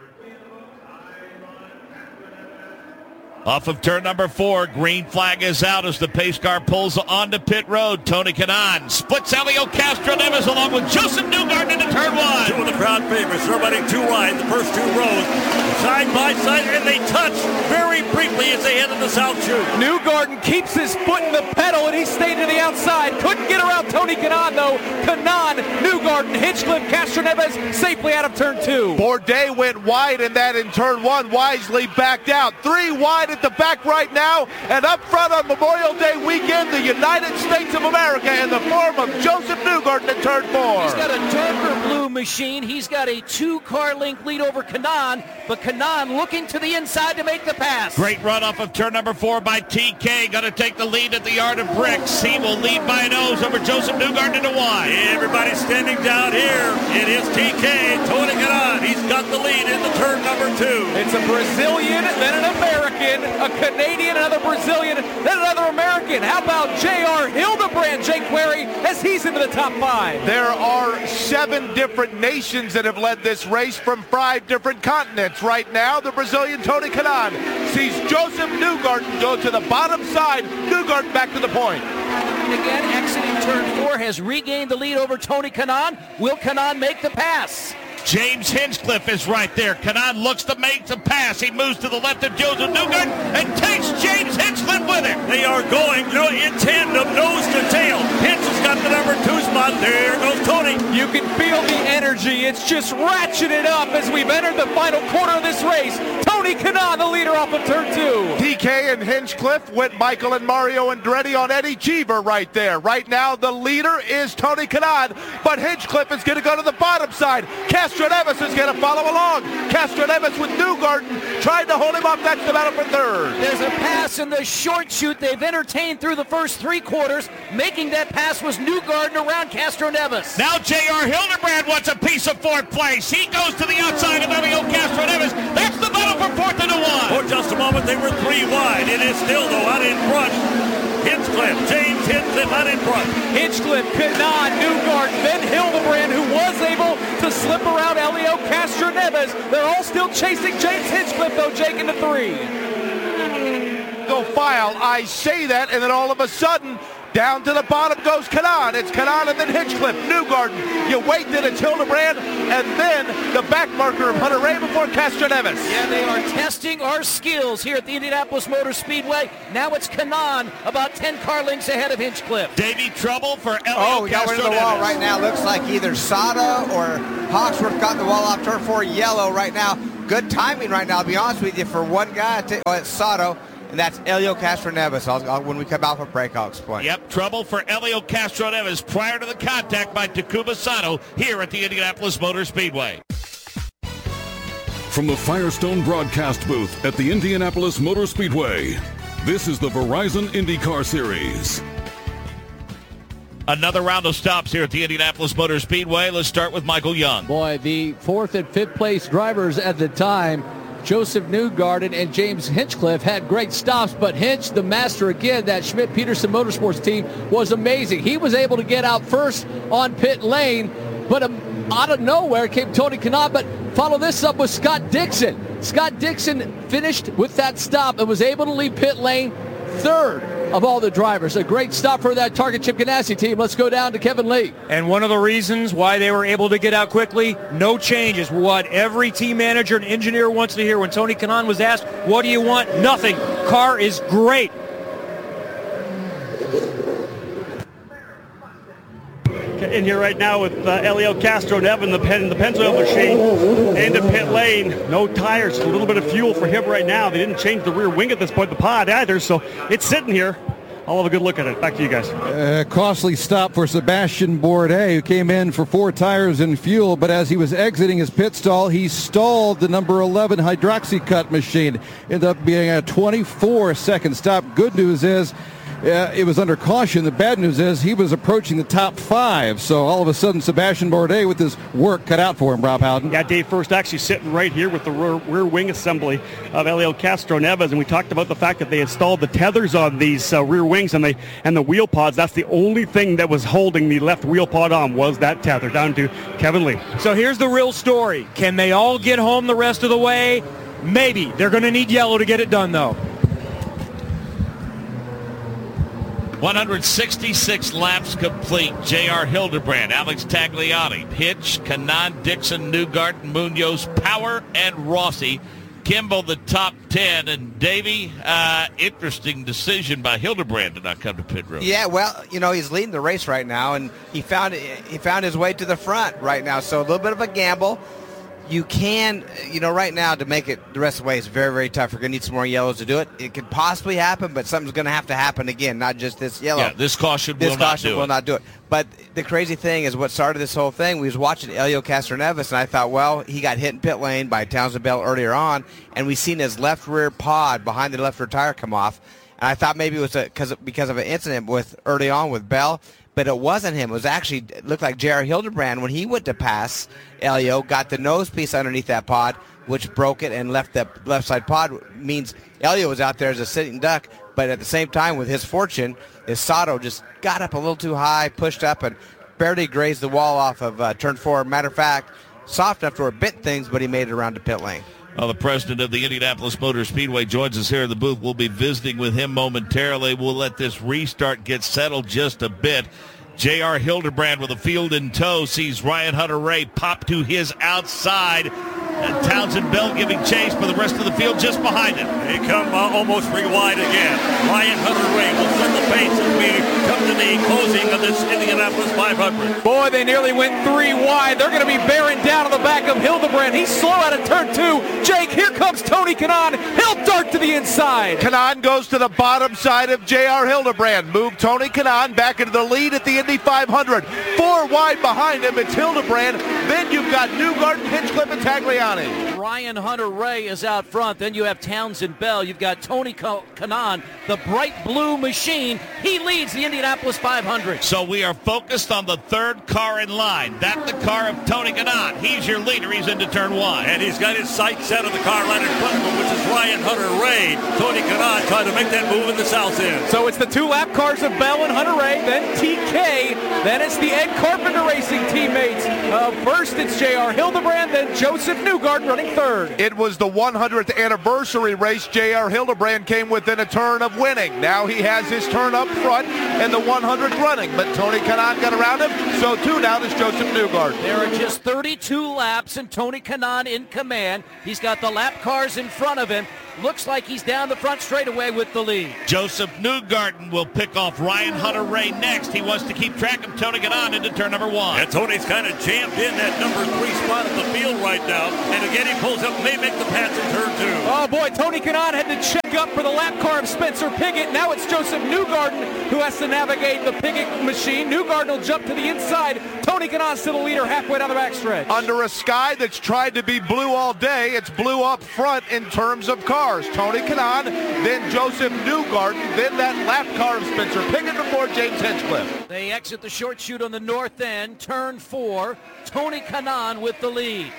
Off of turn number 4, green flag is out as the pace car pulls onto pit road. Tony Kanaan splits Helio Castroneves along with Joseph Newgarden into turn 1. 2 of the crowd favorites. They're running 2 wide, the first 2 rows, side by side, and they touch very briefly as they head to the south chute. Newgarden keeps his foot in the pedal, and he stayed to the outside. Couldn't get around Tony Kanaan, though. Kanaan, Newgarden, Hinchcliffe, Castroneves safely out of turn 2. Bourdais went wide in that in turn 1, wisely backed out. 3 wide at the back right now, and up front on Memorial Day weekend, the United States of America in the form of Joseph Newgarden at turn 4. He's got a darker blue machine. He's got a 2-car length lead over Kanaan, but Kanaan looking to the inside to make the pass. Great run off of turn number 4 by TK. Going to take the lead at the Yard of Bricks. He will lead by a nose over Joseph Newgarden into 1. Everybody standing down here. It is TK, Tony Kanaan. He's got the lead in the turn number 2. It's a Brazilian, then an American, a Canadian, another Brazilian, then another American. How about J.R. Hildebrand, Jake Query, as he's into the top 5? There are 7 different nations that have led this race from 5 different continents. Right now, the Brazilian Tony Kanaan sees Joseph Newgarden go to the bottom side. Newgarden back to the point. Again, exiting turn 4, has regained the lead over Tony Kanaan. Will Kanaan make the pass? James Hinchcliffe is right there. Kanaan looks to make the pass. He moves to the left of Joseph Newgarden and takes James Hinchcliffe with him. They are going in tandem, nose to tail. Hinch has got the number 2 spot. There goes Tony. You can feel the energy. It's just ratcheted up as we've entered the final quarter of this race. Tony Tony Kanaan, the leader off of turn 2. DK and Hinchcliffe with Michael and Mario Andretti on Eddie Cheever right there. Right now, the leader is Tony Kanaan, but Hinchcliffe is going to go to the bottom side. Castroneves is going to follow along. Castroneves with Newgarden trying to hold him up. That's the battle for third. There's a pass in the short shoot they've entertained through the first 3 quarters. Making that pass was Newgarden around Castroneves. Now J.R. Hildebrand wants a piece of 4th place. He goes to the outside of Elio Castroneves. That's the battle for 4th and 1. For just a moment, they were 3 wide. It is still, though, out in front. Hinchcliffe, James Hinchcliffe out in front. Hinchcliffe, Kanaan, Newgarden, then Hildebrand, who was able to slip around Elio Castroneves. They're all still chasing James Hinchcliffe, though, Jake, into 3. Go file. I say that, and then all of a sudden, down to the bottom goes Kanaan. It's Kanaan and then Hinchcliffe, Newgarden. You wait, then it's Hildebrand, and then the back marker of Hunter Ray before Castroneves. Yeah, they are testing our skills here at the Indianapolis Motor Speedway. Now it's Kanaan, about 10 car lengths ahead of Hinchcliffe. Davey, trouble for Elio Oh, we got rid of the wall right now. Looks like either Sato or Hawksworth got the wall off turn 4 yellow right now. Good timing right now, to be honest with you, for one guy. It's Sato. And that's Elio Castroneves. When we come out for break, I'll explain. Yep, trouble for Elio Castroneves prior to the contact by Takuma Sato here at the Indianapolis Motor Speedway. From the Firestone broadcast booth at the Indianapolis Motor Speedway, this is the Verizon IndyCar Series. Another round of stops here at the Indianapolis Motor Speedway. Let's start with Michael Young. Boy, the 4th and 5th place drivers at the time, Joseph Newgarden and James Hinchcliffe, had great stops, but Hinch, the master again, that Schmidt-Peterson Motorsports team, was amazing. He was able to get out first on pit lane, but out of nowhere came Tony Kanaan. But follow this up with Scott Dixon. Scott Dixon finished with that stop and was able to leave pit lane 3rd of all the drivers. A great stop for that Target Chip Ganassi team. Let's go down to Kevin Lee. And one of the reasons why they were able to get out quickly, no changes. What every team manager and engineer wants to hear. When Tony Kanaan was asked, what do you want? Nothing. Car is great. In here right now with Elio Castroneves, the Pennzoil machine into pit lane. No tires, a little bit of fuel for him right now. They didn't change the rear wing at this point, the pod either, so it's sitting here. I'll have a good look at it. Back to you guys. Costly stop for Sebastian Bourdais, who came in for 4 tires and fuel, but as he was exiting his pit stall, he stalled the number 11 Hydroxycut machine. Ended up being a 24-second stop. Good news is it was under caution. The bad news is he was approaching the top 5. So all of a sudden, Sebastian Bourdais with his work cut out for him, Rob Howden. Yeah, Dave First actually sitting right here with the rear wing assembly of Elio Castroneves. And we talked about the fact that they installed the tethers on these rear wings and the wheel pods. That's the only thing that was holding the left wheel pod on was that tether. Down to Kevin Lee. So here's the real story. Can they all get home the rest of the way? Maybe. They're going to need yellow to get it done, though. 166 laps complete. J.R. Hildebrand, Alex Tagliani, Hitch, Kanaan, Dixon, Newgarden, Munoz, Power, and Rossi. Kimball, the top 10. And Davey, interesting decision by Hildebrand to not come to pit road. Yeah, well, he's leading the race right now, and he found his way to the front right now. So a little bit of a gamble. You can, right now to make it the rest of the way is very, very tough. You're going to need some more yellows to do it. It could possibly happen, but something's going to have to happen again, not just this yellow. Yeah, this caution will not do it. But the crazy thing is what started this whole thing, we was watching Elio Castroneves, and I thought, well, he got hit in pit lane by Townsend Bell earlier on, and we seen his left rear pod behind the left rear tire come off. And I thought maybe it was because of an incident early on with Bell. But it wasn't him. It looked like J.R. Hildebrand, when he went to pass Elio, got the nose piece underneath that pod, which broke it and left that left side pod. Means Elio was out there as a sitting duck, but at the same time, with his fortune, Sato just got up a little too high, pushed up, and barely grazed the wall off of turn 4. Matter of fact, soft enough to where it bent things, but he made it around to pit lane. Well, the president of the Indianapolis Motor Speedway joins us here in the booth. We'll be visiting with him momentarily. We'll let this restart get settled just a bit. J.R. Hildebrand with a field in tow sees Ryan Hunter-Reay pop to his outside. And Townsend Bell giving chase, for the rest of the field just behind him. They come almost rewind again. Ryan Hunter-Reay will set the pace as we come to the closing of this Indianapolis 500. Boy, they nearly went 3 wide. They're going to be bearing down on the back of Hildebrand. He's slow out of turn 2. Jake, here comes Tony Kanaan. He'll dart to the inside. Kanaan goes to the bottom side of J.R. Hildebrand. Move Tony Kanaan back into the lead at the Indy 500. 4 wide behind him, it's Hildebrand. Then you've got Newgarden, Hinchcliffe, and Tagliani. Ryan Hunter-Reay is out front. Then you have Townsend Bell. You've got Tony Kanaan, the bright blue machine. He leads the Indianapolis 500. So we are focused on the third car in line. That's the car of Tony Kanaan. He's your leader. He's into turn 1. And he's got his sights set on the car right in front of him, which is Ryan Hunter-Reay. Tony Kanaan trying to make that move in the south end. So it's the 2 lap cars of Bell and Hunter-Reay, then TK, then it's the Ed Carpenter Racing teammates. First it's J.R. Hildebrand, then Joseph Newgarden running third. It was the 100th anniversary race. J.R. Hildebrand came within a turn of winning. Now he has his turn up front and the 100th running, but Tony Kanaan got around him, so too now does Joseph Newgarden. There are just 32 laps and Tony Kanaan in command. He's got the lap cars in front of him. Looks like he's down the front straightaway with the lead. Joseph Newgarden will pick off Ryan Hunter-Reay next. He wants to keep track of Tony Kanaan into turn number 1. And Tony's kind of jammed in that number 3 spot of the field right now. And again, he pulls up, may make the pass in turn 2. Oh boy, Tony Kanaan had to check up for the lap car of Spencer Pigot. Now it's Joseph Newgarden who has to navigate the Pigot machine. Newgarden will jump to the inside. Tony Kanaan's still the leader halfway down the backstretch. Under a sky that's tried to be blue all day, it's blue up front in terms of cars. Tony Kanaan, then Joseph Newgarden, then that lap car of Spencer Pigot before James Hinchcliffe. They exit the short chute on the north end, turn 4. Tony Kanaan with the lead.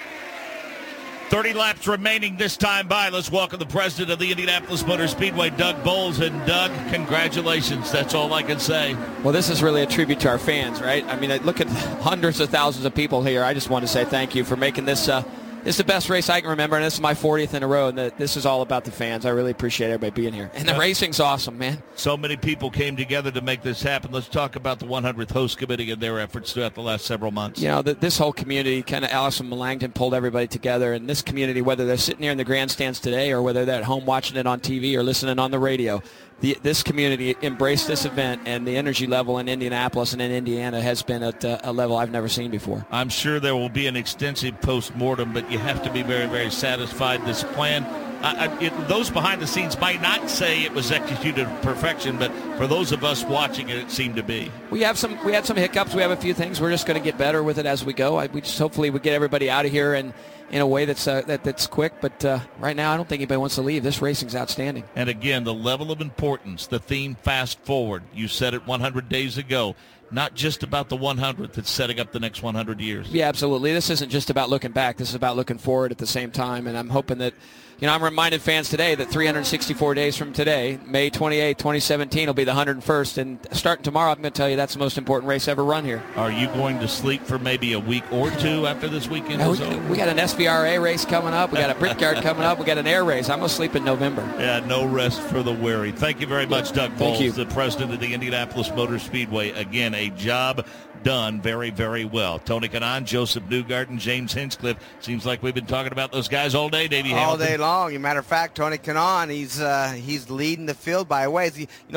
30 laps remaining this time by. Let's welcome the president of the Indianapolis Motor Speedway, Doug Boles. And Doug, congratulations. That's all I can say. Well, this is really a tribute to our fans, right? I mean, look at hundreds of thousands of people here. I just want to say thank you for making this This is the best race I can remember, and this is my 40th in a row, and this is all about the fans. I really appreciate everybody being here. And the racing's awesome, man. So many people came together to make this happen. Let's talk about the 100th Host Committee and their efforts throughout the last several months. You know, this whole community, kind of Allison Melangton pulled everybody together, and this community, whether they're sitting here in the grandstands today or whether they're at home watching it on TV or listening on the radio, this community embraced this event, and the energy level in Indianapolis and in Indiana has been at a level I've never seen before. I'm sure there will be an extensive post-mortem, but you have to be very, very satisfied. This plan, those behind the scenes might not say it was executed to perfection, but for those of us watching it, it seemed to be. We had some hiccups. We have a few things. We're just going to get better with it as we go. Hopefully we get everybody out of here and in a way that's quick, but right now I don't think anybody wants to leave. This racing's outstanding. And again, the level of importance, the theme Fast Forward. You said it 100 days ago. Not just about the 100th, it's setting up the next 100 years. Yeah, absolutely. This isn't just about looking back. This is about looking forward at the same time, and I'm hoping that, I'm reminding fans today that 364 days from today, May 28, 2017, will be the 101st, and starting tomorrow, I'm going to tell you that's the most important race ever run here. Are you going to sleep for maybe a week or two after this weekend is over? We got an SVRA race coming up. We got a Brickyard coming up. We got an air race. I'm going to sleep in November. Yeah, no rest for the weary. Thank you very much, Doug Boles, Thank you. the president of the Indianapolis Motor Speedway. Again, a job done very, very well. Tony Kanaan, Joseph Newgarden, James Hinchcliffe. Seems like we've been talking about those guys all day, Davey Hamilton. All day long. As a matter of fact, Tony Kanaan, he's leading the field by a ways.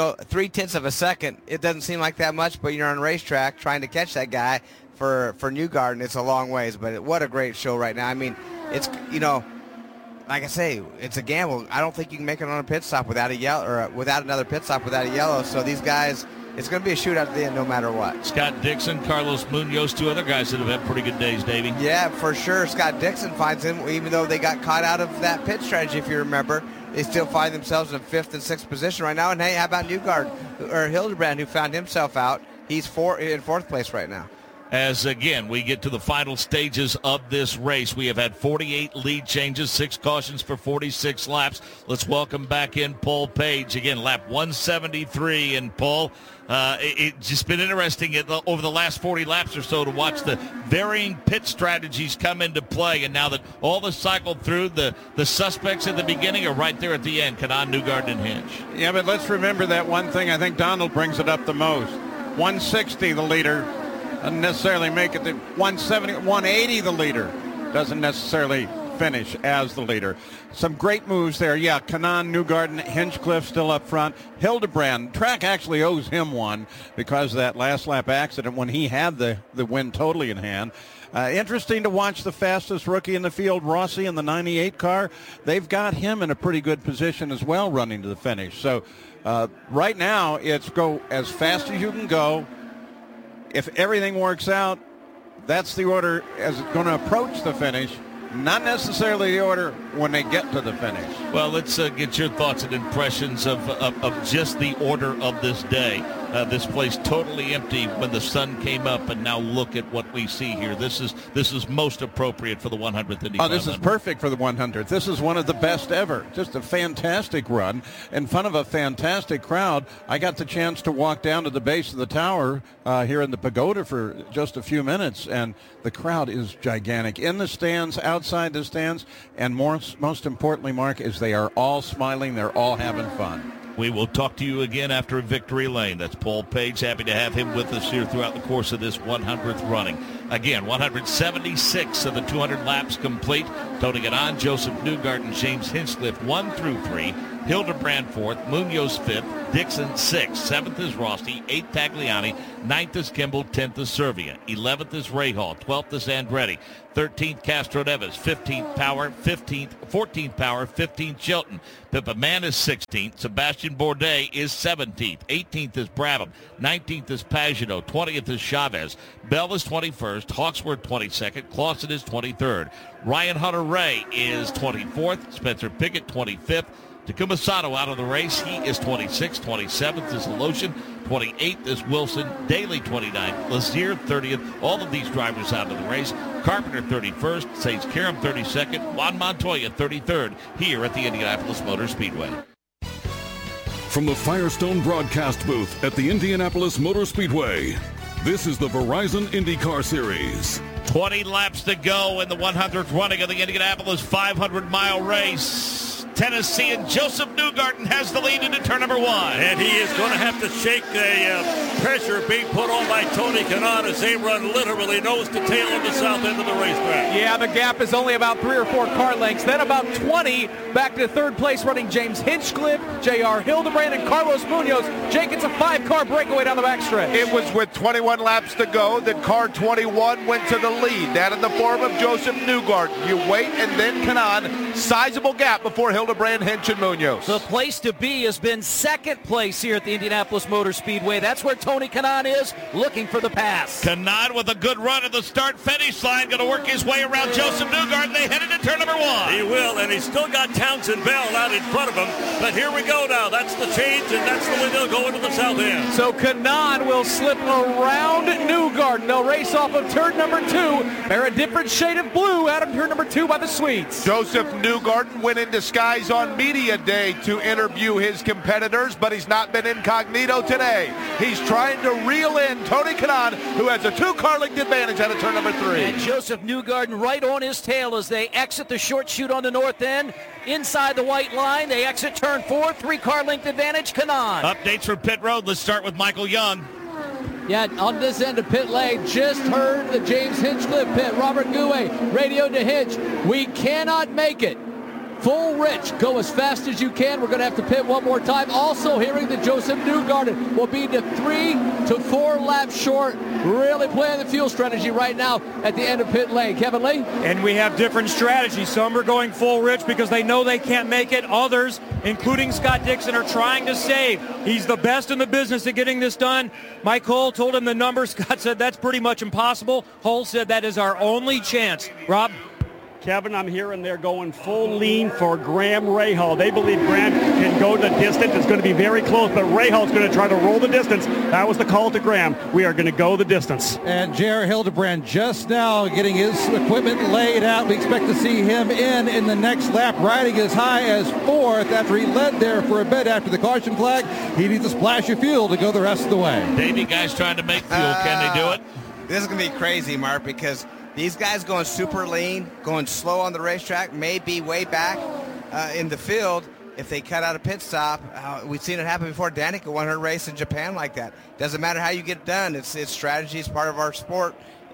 0.3 of a second. It doesn't seem like that much, but you're on a racetrack trying to catch that guy for Newgarden. It's a long ways, but what a great show right now. I mean, it's like I say, it's a gamble. I don't think you can make it on a pit stop without a yellow or without another pit stop without a yellow. So these guys. It's going to be a shootout at the end no matter what. Scott Dixon, Carlos Munoz, two other guys that have had pretty good days, Davey. Yeah, for sure. Scott Dixon finds him, even though they got caught out of that pit strategy, if you remember. They still find themselves in 5th and 6th position right now. And, hey, how about Newgarden or Hildebrand, who found himself out? He's in 4th place right now. As, again, we get to the final stages of this race. We have had 48 lead changes, 6 cautions for 46 laps. Let's welcome back in Paul Page. Again, lap 173. And, Paul, it's just been interesting over the last 40 laps or so to watch the varying pit strategies come into play. And now that all the cycled through, the suspects at the beginning are right there at the end, Kanaan, Newgarden, and Hinch. Yeah, but let's remember that one thing. I think Donald brings it up the most. 160, the leader. Doesn't necessarily make it to 170, 180 the leader. Doesn't necessarily finish as the leader. Some great moves there. Yeah, Kanaan, Newgarden, Hinchcliffe still up front. Hildebrand, track actually owes him one because of that last lap accident when he had the win totally in hand. Interesting to watch the fastest rookie in the field, Rossi, in the 98 car. They've got him in a pretty good position as well running to the finish. So right now it's go as fast as you can go. If everything works out, that's the order as it's going to approach the finish, not necessarily the order when they get to the finish. Well, let's get your thoughts and impressions of just the order of this day. This place totally empty when the sun came up, and now look at what we see here. This is most appropriate for the 100th Indy 500. Oh, this is perfect for the 100th. This is one of the best ever. Just a fantastic run in front of a fantastic crowd. I got the chance to walk down to the base of the tower here in the pagoda for just a few minutes, and the crowd is gigantic. In the stands, outside the stands, and most importantly, Mark, is they are all smiling. They're all having fun. We will talk to you again after Victory Lane. That's Paul Page. Happy to have him with us here throughout the course of this 100th running. Again, 176 of the 200 laps complete. Tony Kanaan, Joseph Newgarden, James Hinchcliffe 1 through 3. Hildebrand 4th, Munoz 5th, Dixon 6th, 7th is Rossi, 8th Tagliani, 9th is Kimball, 10th is Servia, 11th is Rahal, 12th is Andretti, 13th Castro Neves, 15th Power, 14th Power, 15th Chilton. Pippa Mann is 16th, Sebastian Bourdais is 17th, 18th is Brabham, 19th is Pagenaud, 20th is Chavez, Bell is 21st, Hawksworth 22nd, Clausen is 23rd, Ryan Hunter-Reay is 24th, Spencer Pigot 25th, Takuma Sato out of the race. He is 26th. 27th is Aloshin. 28th is Wilson. Daly 29th. Lazier 30th. All of these drivers out of the race. Carpenter 31st. Sainz Karam 32nd. Juan Montoya 33rd here at the Indianapolis Motor Speedway. From the Firestone broadcast booth at the Indianapolis Motor Speedway, this is the Verizon IndyCar Series. 20 laps to go in the 100th running of the Indianapolis 500-mile race. Tennessean Joseph Newgarden has the lead into turn number 1. And he is going to have to shake the pressure being put on by Tony Kanaan as they run literally nose to tail on the south end of the racetrack. Yeah, the gap is only about 3 or 4 car lengths. Then about 20 back to third place running James Hinchcliffe, J.R. Hildebrand, and Carlos Munoz. Jake, it's a 5-car breakaway down the backstretch. It was with 21 laps to go that car 21 went to the lead. That in the form of Joseph Newgarden. You wait, and then Kanaan. Sizable gap before Hildebrand, Hinch, and Munoz. The place to be has been second place here at the Indianapolis Motor Speedway. That's where Tony Kanaan is, looking for the pass. Kanaan with a good run at the start-finish line, going to work his way around Joseph Newgarden. They head into turn number 1. He will, and he's still got Townsend Bell out in front of him. But here we go now. That's the change, and that's the way they'll go into the south end. So Kanaan will slip around Newgarden. They'll race off of turn number 2. They're a different shade of blue out of turn number 2 by the Swedes. Joseph Newgarden went in disguise on media day to interview his competitors, but he's not been incognito today. He's trying to reel in Tony Kanaan, who has a 2-car length advantage out of turn number 3. And Joseph Newgarden right on his tail as they exit the short chute on the north end. Inside the white line, they exit turn 4, 3-car length advantage, Kanaan. Updates for pit road. Let's start with Michael Young. Yeah, on this end of pit lane, just heard the James Hinchcliffe pit. Robert Gouet, radio to Hinch. We cannot make it. Full rich, go as fast as you can. We're going to have to pit one more time. Also hearing that Joseph Newgarden will be to 3 to 4 laps short. Really playing the fuel strategy right now at the end of pit lane. Kevin Lee? And we have different strategies. Some are going full rich because they know they can't make it. Others, including Scott Dixon, are trying to save. He's the best in the business at getting this done. Mike Hull told him the number. Scott said that's pretty much impossible. Hull said that is our only chance. Rob? Kevin, I'm hearing they're going full lean for Graham Rahal. They believe Graham can go the distance. It's going to be very close, but Rahal's going to try to roll the distance. That was the call to Graham. We are going to go the distance. And J.R. Hildebrand just now getting his equipment laid out. We expect to see him in the next lap, riding as high as 4th after he led there for a bit after the caution flag. He needs a splash of fuel to go the rest of the way. Davey, guys trying to make fuel. Can they do it? This is going to be crazy, Mark, because these guys going super lean, going slow on the racetrack, may be way back in the field if they cut out a pit stop. We've seen it happen before. Danica won her race in Japan like that. Doesn't matter how you get it done. It's strategy. It's part of our sport.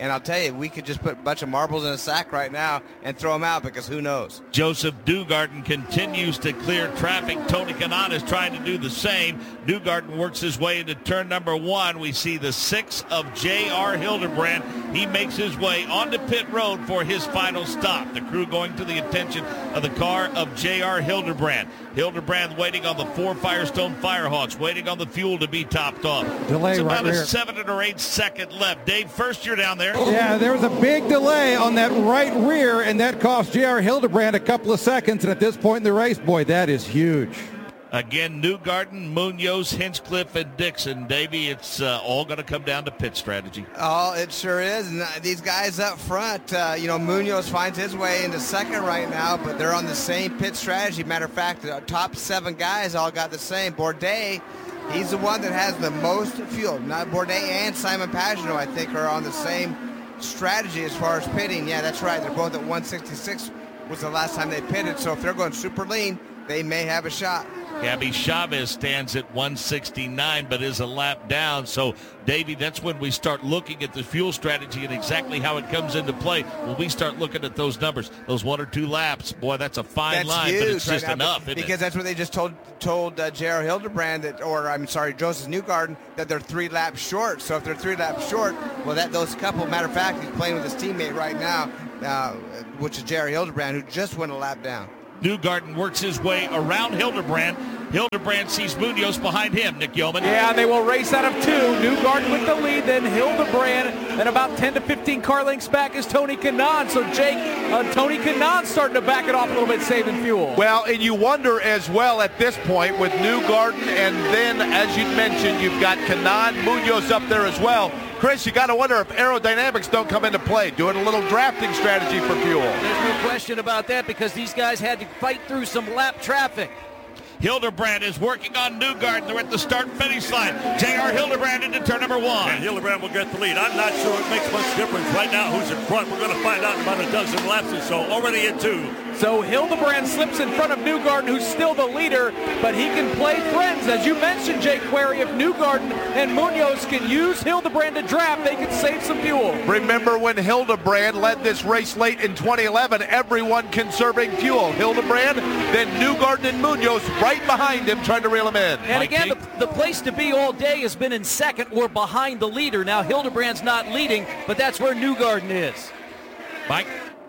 And I'll tell you, we could just put a bunch of marbles in a sack right now and throw them out because who knows? Joseph Newgarden continues to clear traffic. Tony Kanaan is trying to do the same. Newgarden works his way into turn number 1. We see the 6 of J.R. Hildebrand. He makes his way onto pit road for his final stop. The crew going to the attention of the car of J.R. Hildebrand. Hildebrand waiting on the 4 Firestone Firehawks, waiting on the fuel to be topped off. Delay it's about right a rear. 7 or 8 second left. Dave, first you're down there. Yeah, there was a big delay on that right rear, and that cost J.R. Hildebrand a couple of seconds. And at this point in the race, boy, that is huge. Again, Newgarden, Munoz, Hinchcliffe, and Dixon. Davey, it's all going to come down to pit strategy. Oh, it sure is. And these guys up front, Munoz finds his way into second right now, but they're on the same pit strategy. Matter of fact, the top 7 guys all got the same. Bourdais, he's the one that has the most fuel. Not Bourdais and Simon Pagenaud, I think, are on the same strategy as far as pitting. Yeah, that's right. They're both at 166 was the last time they pitted. So if they're going super lean, they may have a shot. Gabby Chavez stands at 169, but is a lap down. So, Davey, that's when we start looking at the fuel strategy and exactly how it comes into play. When we start looking at those numbers, those 1 or 2 laps, boy, that's a fine line, but it's just enough, isn't it? Because that's what they just told J.R. Hildebrand, Joseph Newgarden, that they're 3 laps short. So if they're 3 laps short, well, those couple, matter of fact, he's playing with his teammate right now, which is J.R. Hildebrand, who just went a lap down. Newgarden works his way around Hildebrand. Hildebrand sees Munoz behind him, Nick Yeoman. Yeah, they will race out of 2. Newgarden with the lead, then Hildebrand, and about 10 to 15 car lengths back is Tony Kanaan. So, Jake, Tony Kanaan starting to back it off a little bit, saving fuel. Well, and you wonder as well at this point with Newgarden, and then, as you mentioned, you've got Kanaan, Munoz up there as well. Chris, you got to wonder if aerodynamics don't come into play, doing a little drafting strategy for fuel. There's no question about that because these guys had to fight through some lap traffic. Hildebrand is working on Newgarden. They're at the start-finish line. J.R. Hildebrand into turn number 1. And Hildebrand will get the lead. I'm not sure it makes much difference right now who's in front. We're going to find out in about a dozen laps or so. Already in 2. So Hildebrand slips in front of Newgarden, who's still the leader, but he can play friends. As you mentioned, Jake Query, if Newgarden and Munoz can use Hildebrand to draft, they can save some fuel. Remember when Hildebrand led this race late in 2011, everyone conserving fuel. Hildebrand, then Newgarden and Munoz right behind him trying to reel him in. And again, the place to be all day has been in second or behind the leader. Now Hildebrand's not leading, but that's where Newgarden is. Mike?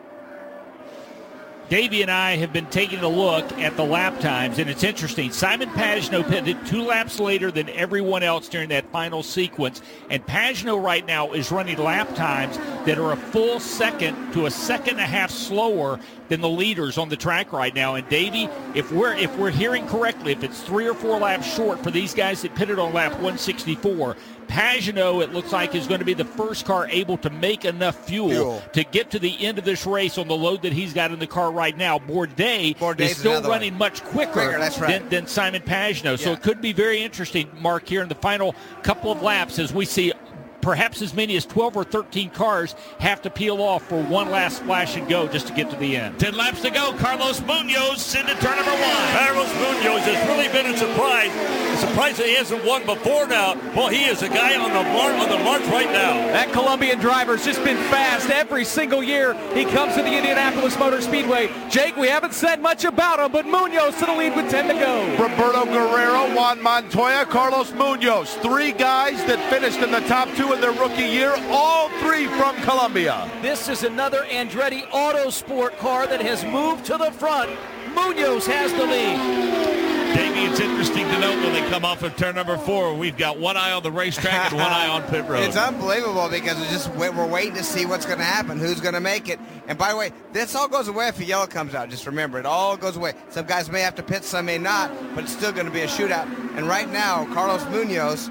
Davey and I have been taking a look at the lap times, and it's interesting. Simon Pagenaud pitted 2 laps later than everyone else during that final sequence, and Pagenaud right now is running lap times that are a full second to a second and a half slower than the leaders on the track right now. And Davey, if we're hearing correctly, if it's 3 or 4 laps short for these guys that pitted on lap 164, Pagenaud, it looks like, is going to be the first car able to make enough fuel to get to the end of this race on the load that he's got in the car right now. Bourdais is still running much quicker than Simon Pagenaud. Yeah. So it could be very interesting, Mark, here in the final couple of laps as we see perhaps as many as 12 or 13 cars have to peel off for one last splash and go just to get to the end. 10 laps to go. Carlos Munoz into turn number 1. Carlos Munoz has really been a surprise. A surprise that he hasn't won before now. Well, he is a guy on the march right now. That Colombian driver's just been fast every single year he comes to the Indianapolis Motor Speedway. Jake, we haven't said much about him, but Munoz to the lead with 10 to go. Roberto Guerrero, Juan Montoya, Carlos Munoz. 3 guys that finished in the top 2 in their rookie year, all 3 from Colombia. This is another Andretti Autosport car that has moved to the front. Munoz has the lead. Davey, it's interesting to note when they come off of turn number 4, we've got one eye on the racetrack and one eye on pit road. It's unbelievable because we're waiting to see what's going to happen, who's going to make it. And by the way, this all goes away if a yellow comes out. Just remember, it all goes away. Some guys may have to pit, some may not, but it's still going to be a shootout. And right now, Carlos Munoz,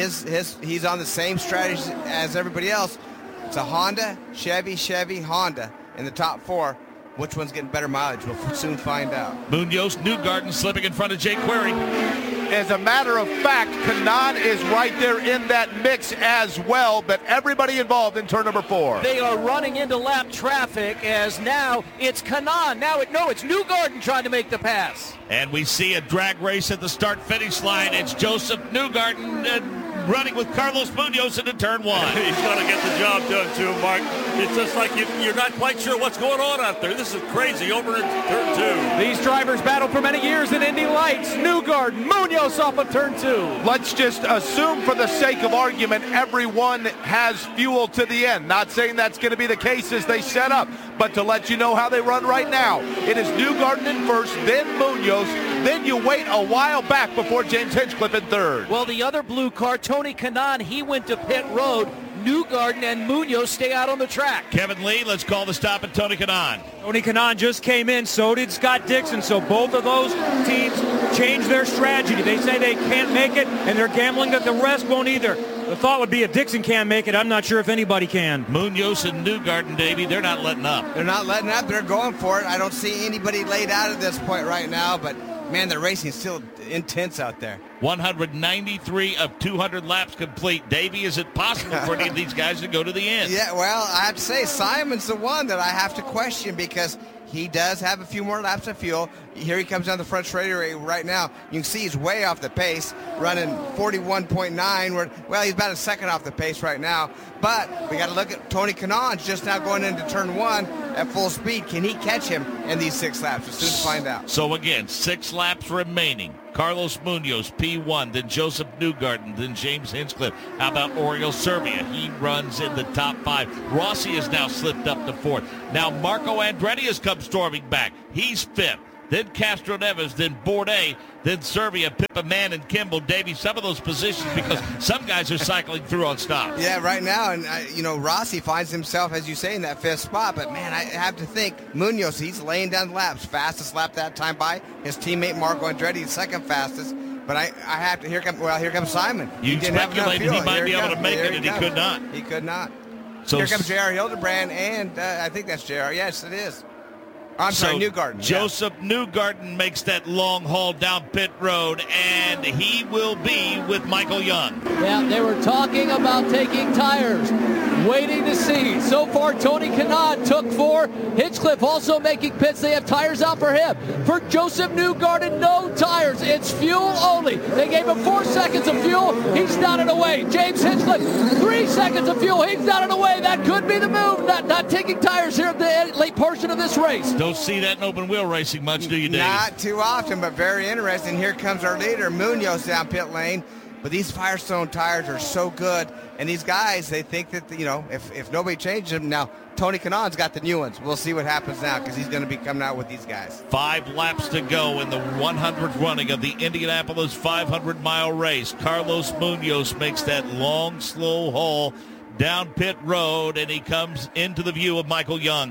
he's on the same strategy as everybody else. It's a Honda, Chevy, Honda in the top 4. Which one's getting better mileage? We'll soon find out. Munoz, Newgarden slipping in front of Jake Query. As a matter of fact, Kanaan is right there in that mix as well, but everybody involved in turn number 4. They are running into lap traffic as now it's Kanaan. It's Newgarden trying to make the pass. And we see a drag race at the start-finish line. It's Joseph Newgarden. running with Carlos Munoz into turn one. He's going to get the job done too, Mark. It's just like you're not quite sure what's going on out there. This is crazy over in turn two. These drivers battled for many years in Indy Lights. Newgarden, Munoz off of turn two. Let's just assume for the sake of argument everyone has fuel to the end. Not saying that's going to be the case as they set up, but to let you know how they run right now, it is Newgarden in first, then Munoz, then you wait a while back before James Hinchcliffe in third. Well, the other blue car, Tony Kanaan, he went to pit road. Newgarden and Munoz stay out on the track. Kevin Lee, let's call the stop at Tony Kanaan. Tony Kanaan just came in, so did Scott Dixon, so both of those teams changed their strategy. They say they can't make it, and they're gambling that the rest won't either. The thought would be if Dixon can't make it, I'm not sure if anybody can. Munoz and Newgarden, Davey, they're not letting up. They're not letting up. They're going for it. I don't see anybody laid out at this point right now, but, man, the racing's still intense out there. 193 of 200 laps complete. Davey, is it possible for any of these guys to go to the end? Yeah, well, I have to say, Simon's the one that I have to question because he does have a few more laps of fuel. Here he comes down the front straightaway right now. You can see he's way off the pace, running 41.9. Well, he's about a second off the pace right now. But we got to look at Tony Kanaan just now going into turn one at full speed. Can he catch him in these 6 laps? We'll soon find out. So again, 6 laps remaining. Carlos Munoz, P1, then Joseph Newgarden, then James Hinchcliffe. How about Oriol Servia? He runs in the top 5. Rossi has now slipped up to 4th. Now Marco Andretti has come storming back. He's 5th. Then Castro Neves, then Bourdais, then Servia, Pippa, Mann, and Kimball. Davey, some of those positions because some guys are cycling through on stops. Yeah, right now, and Rossi finds himself, as you say, in that 5th spot. But man, I have to think Munoz, he's laying down the laps. Fastest lap that time by his teammate Marco Andretti, second fastest. But I have to. Here comes Simon. You speculated he might be able to make it, and he could not. He could not. So here comes J.R. Hildebrand, and I think that's J.R. Yes, it is. I'm sorry, Newgarden. Joseph Newgarden makes that long haul down pit road, and he will be with Michael Young. Yeah, they were talking about taking tires, waiting to see. So far, Tony Kanaan took 4. Hinchcliffe also making pits. They have tires out for him. For Joseph Newgarden, no tires. It's fuel only. They gave him 4 seconds of fuel. He's down and away. James Hinchcliffe, 3 seconds of fuel. He's down and away. That could be the move. Not taking tires here at the late portion of this race. Don't see that in open wheel racing much, do you, Dave? Not too often, but very interesting. Here comes our leader, Munoz, down pit lane. But these Firestone tires are so good. And these guys, they think that, if nobody changes them. Now, Tony Kanaan's got the new ones. We'll see what happens now because he's going to be coming out with these guys. 5 laps to go in the 100th running of the Indianapolis 500-mile race. Carlos Munoz makes that long, slow haul down pit road, and he comes into the view of Michael Young.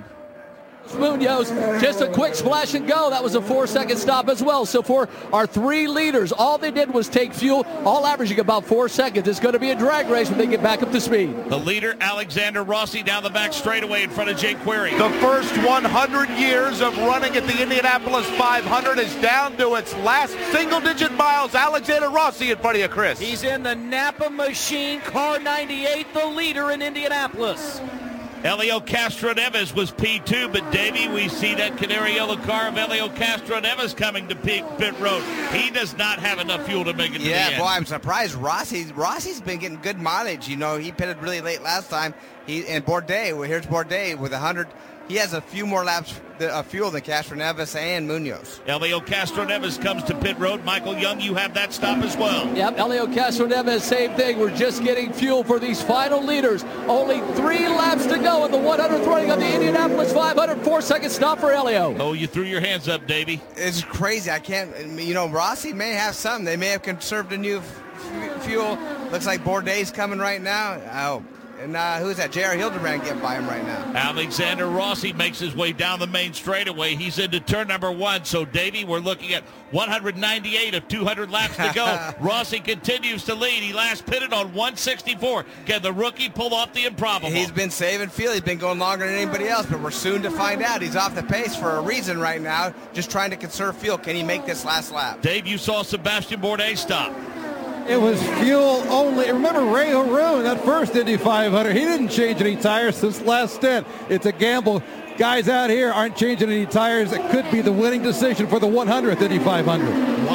Munoz, just a quick splash and go. That was a 4-second stop as well. So for our 3 leaders, all they did was take fuel, all averaging about 4 seconds. It's going to be a drag race when they get back up to speed. The leader, Alexander Rossi, down the back straightaway in front of Jake Query. The first 100 years of running at the Indianapolis 500 is down to its last single-digit miles. Alexander Rossi in front of you, Chris. He's in the Napa machine, car 98, the leader in Indianapolis. Helio Castroneves was P2, but Davey, we see that canary yellow car of Helio Castroneves coming to pit road. He does not have enough fuel to make it to the end. Yeah, boy, I'm surprised. Rossi's been getting good mileage. He pitted really late last time. And Bourdais, here's Bourdais with 100. He has a few more laps of fuel than Castroneves and Munoz. Helio Castroneves comes to pit road. Michael Young, you have that stop as well. Yep, Helio Castroneves, same thing. We're just getting fuel for these final leaders. Only 3 laps to go in the 100th running of the Indianapolis 500. 4-second stop for Helio. Oh, you threw your hands up, Davey. It's crazy. I can't, Rossi may have something. They may have conserved a new fuel. Looks like Bourdais coming right now. Oh. And who's that? J.R. Hildebrand getting by him right now. Alexander Rossi makes his way down the main straightaway. He's into turn number 1. So, Davey, we're looking at 198 of 200 laps to go. Rossi continues to lead. He last pitted on 164. Can the rookie pull off the improbable? He's been saving fuel. He's been going longer than anybody else, but we're soon to find out. He's off the pace for a reason right now, just trying to conserve fuel. Can he make this last lap? Dave, you saw Sebastian Bourdais stop. It was fuel only. Remember Ray Haroon, that first Indy 500, he didn't change any tires since last stint. It's a gamble. Guys out here aren't changing any tires. It could be the winning decision for the 100th Indy 500. White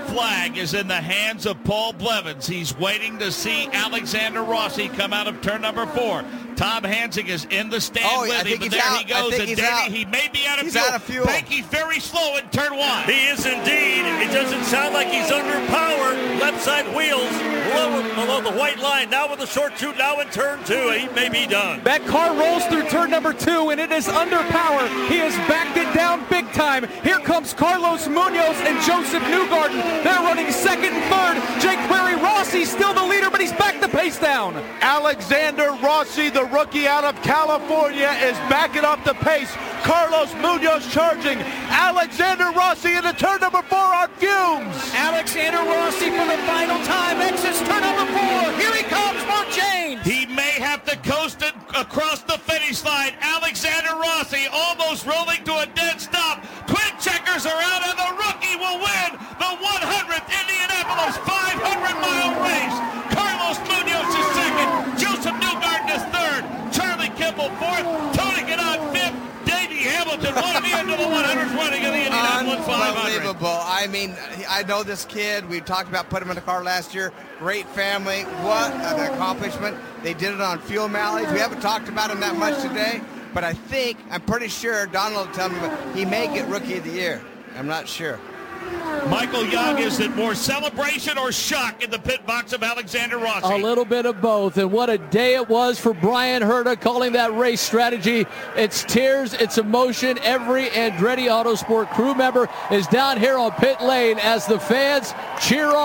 flag is in the hands of Paul Blevins. He's waiting to see Alexander Rossi come out of turn number 4. Tom Hansing is in the stand with him, but there he goes. And Danny, he may be out of fuel. He's very slow in turn 1. He is indeed. It doesn't sound like he's under power. Left side wheels below the white line. Now with the short chute, now in turn 2. He may be done. That car rolls through turn number 2, and it is under power. He has backed it down big time. Here comes Carlos Munoz and Joseph Newgarden. They're running second and third. Jayquari Rossi still the leader, but he's backed the pace down. Alexander Rossi, the rookie out of California, is backing up the pace. Carlos Munoz charging. Alexander Rossi into turn number 4 on fumes. Alexander Rossi for the final time exits turn number 4. Here he comes, Mark James. He may have to coast it across the finish line. Alexander Rossi almost rolling to a dead stop. Twin checkers are out, and the rookie will win the 100th Indianapolis 500-mile race. Carlos Munoz is second. Joseph Newgarden is third. Charlie Kimball fourth. Tony Kanaan fifth. Davey Hamilton won the end of the 100th running of the Indianapolis 500. Unbelievable. I mean, I know this kid. We talked about putting him in the car last year. Great family. What an accomplishment. They did it on fuel mileage. We haven't talked about him that much today, but I'm pretty sure, Donald will tell me, but he may get Rookie of the Year. I'm not sure. Michael Young, is it more celebration or shock in the pit box of Alexander Rossi? A little bit of both, and what a day it was for Brian Herta calling that race strategy. It's tears, it's emotion. Every Andretti Autosport crew member is down here on pit lane as the fans cheer on.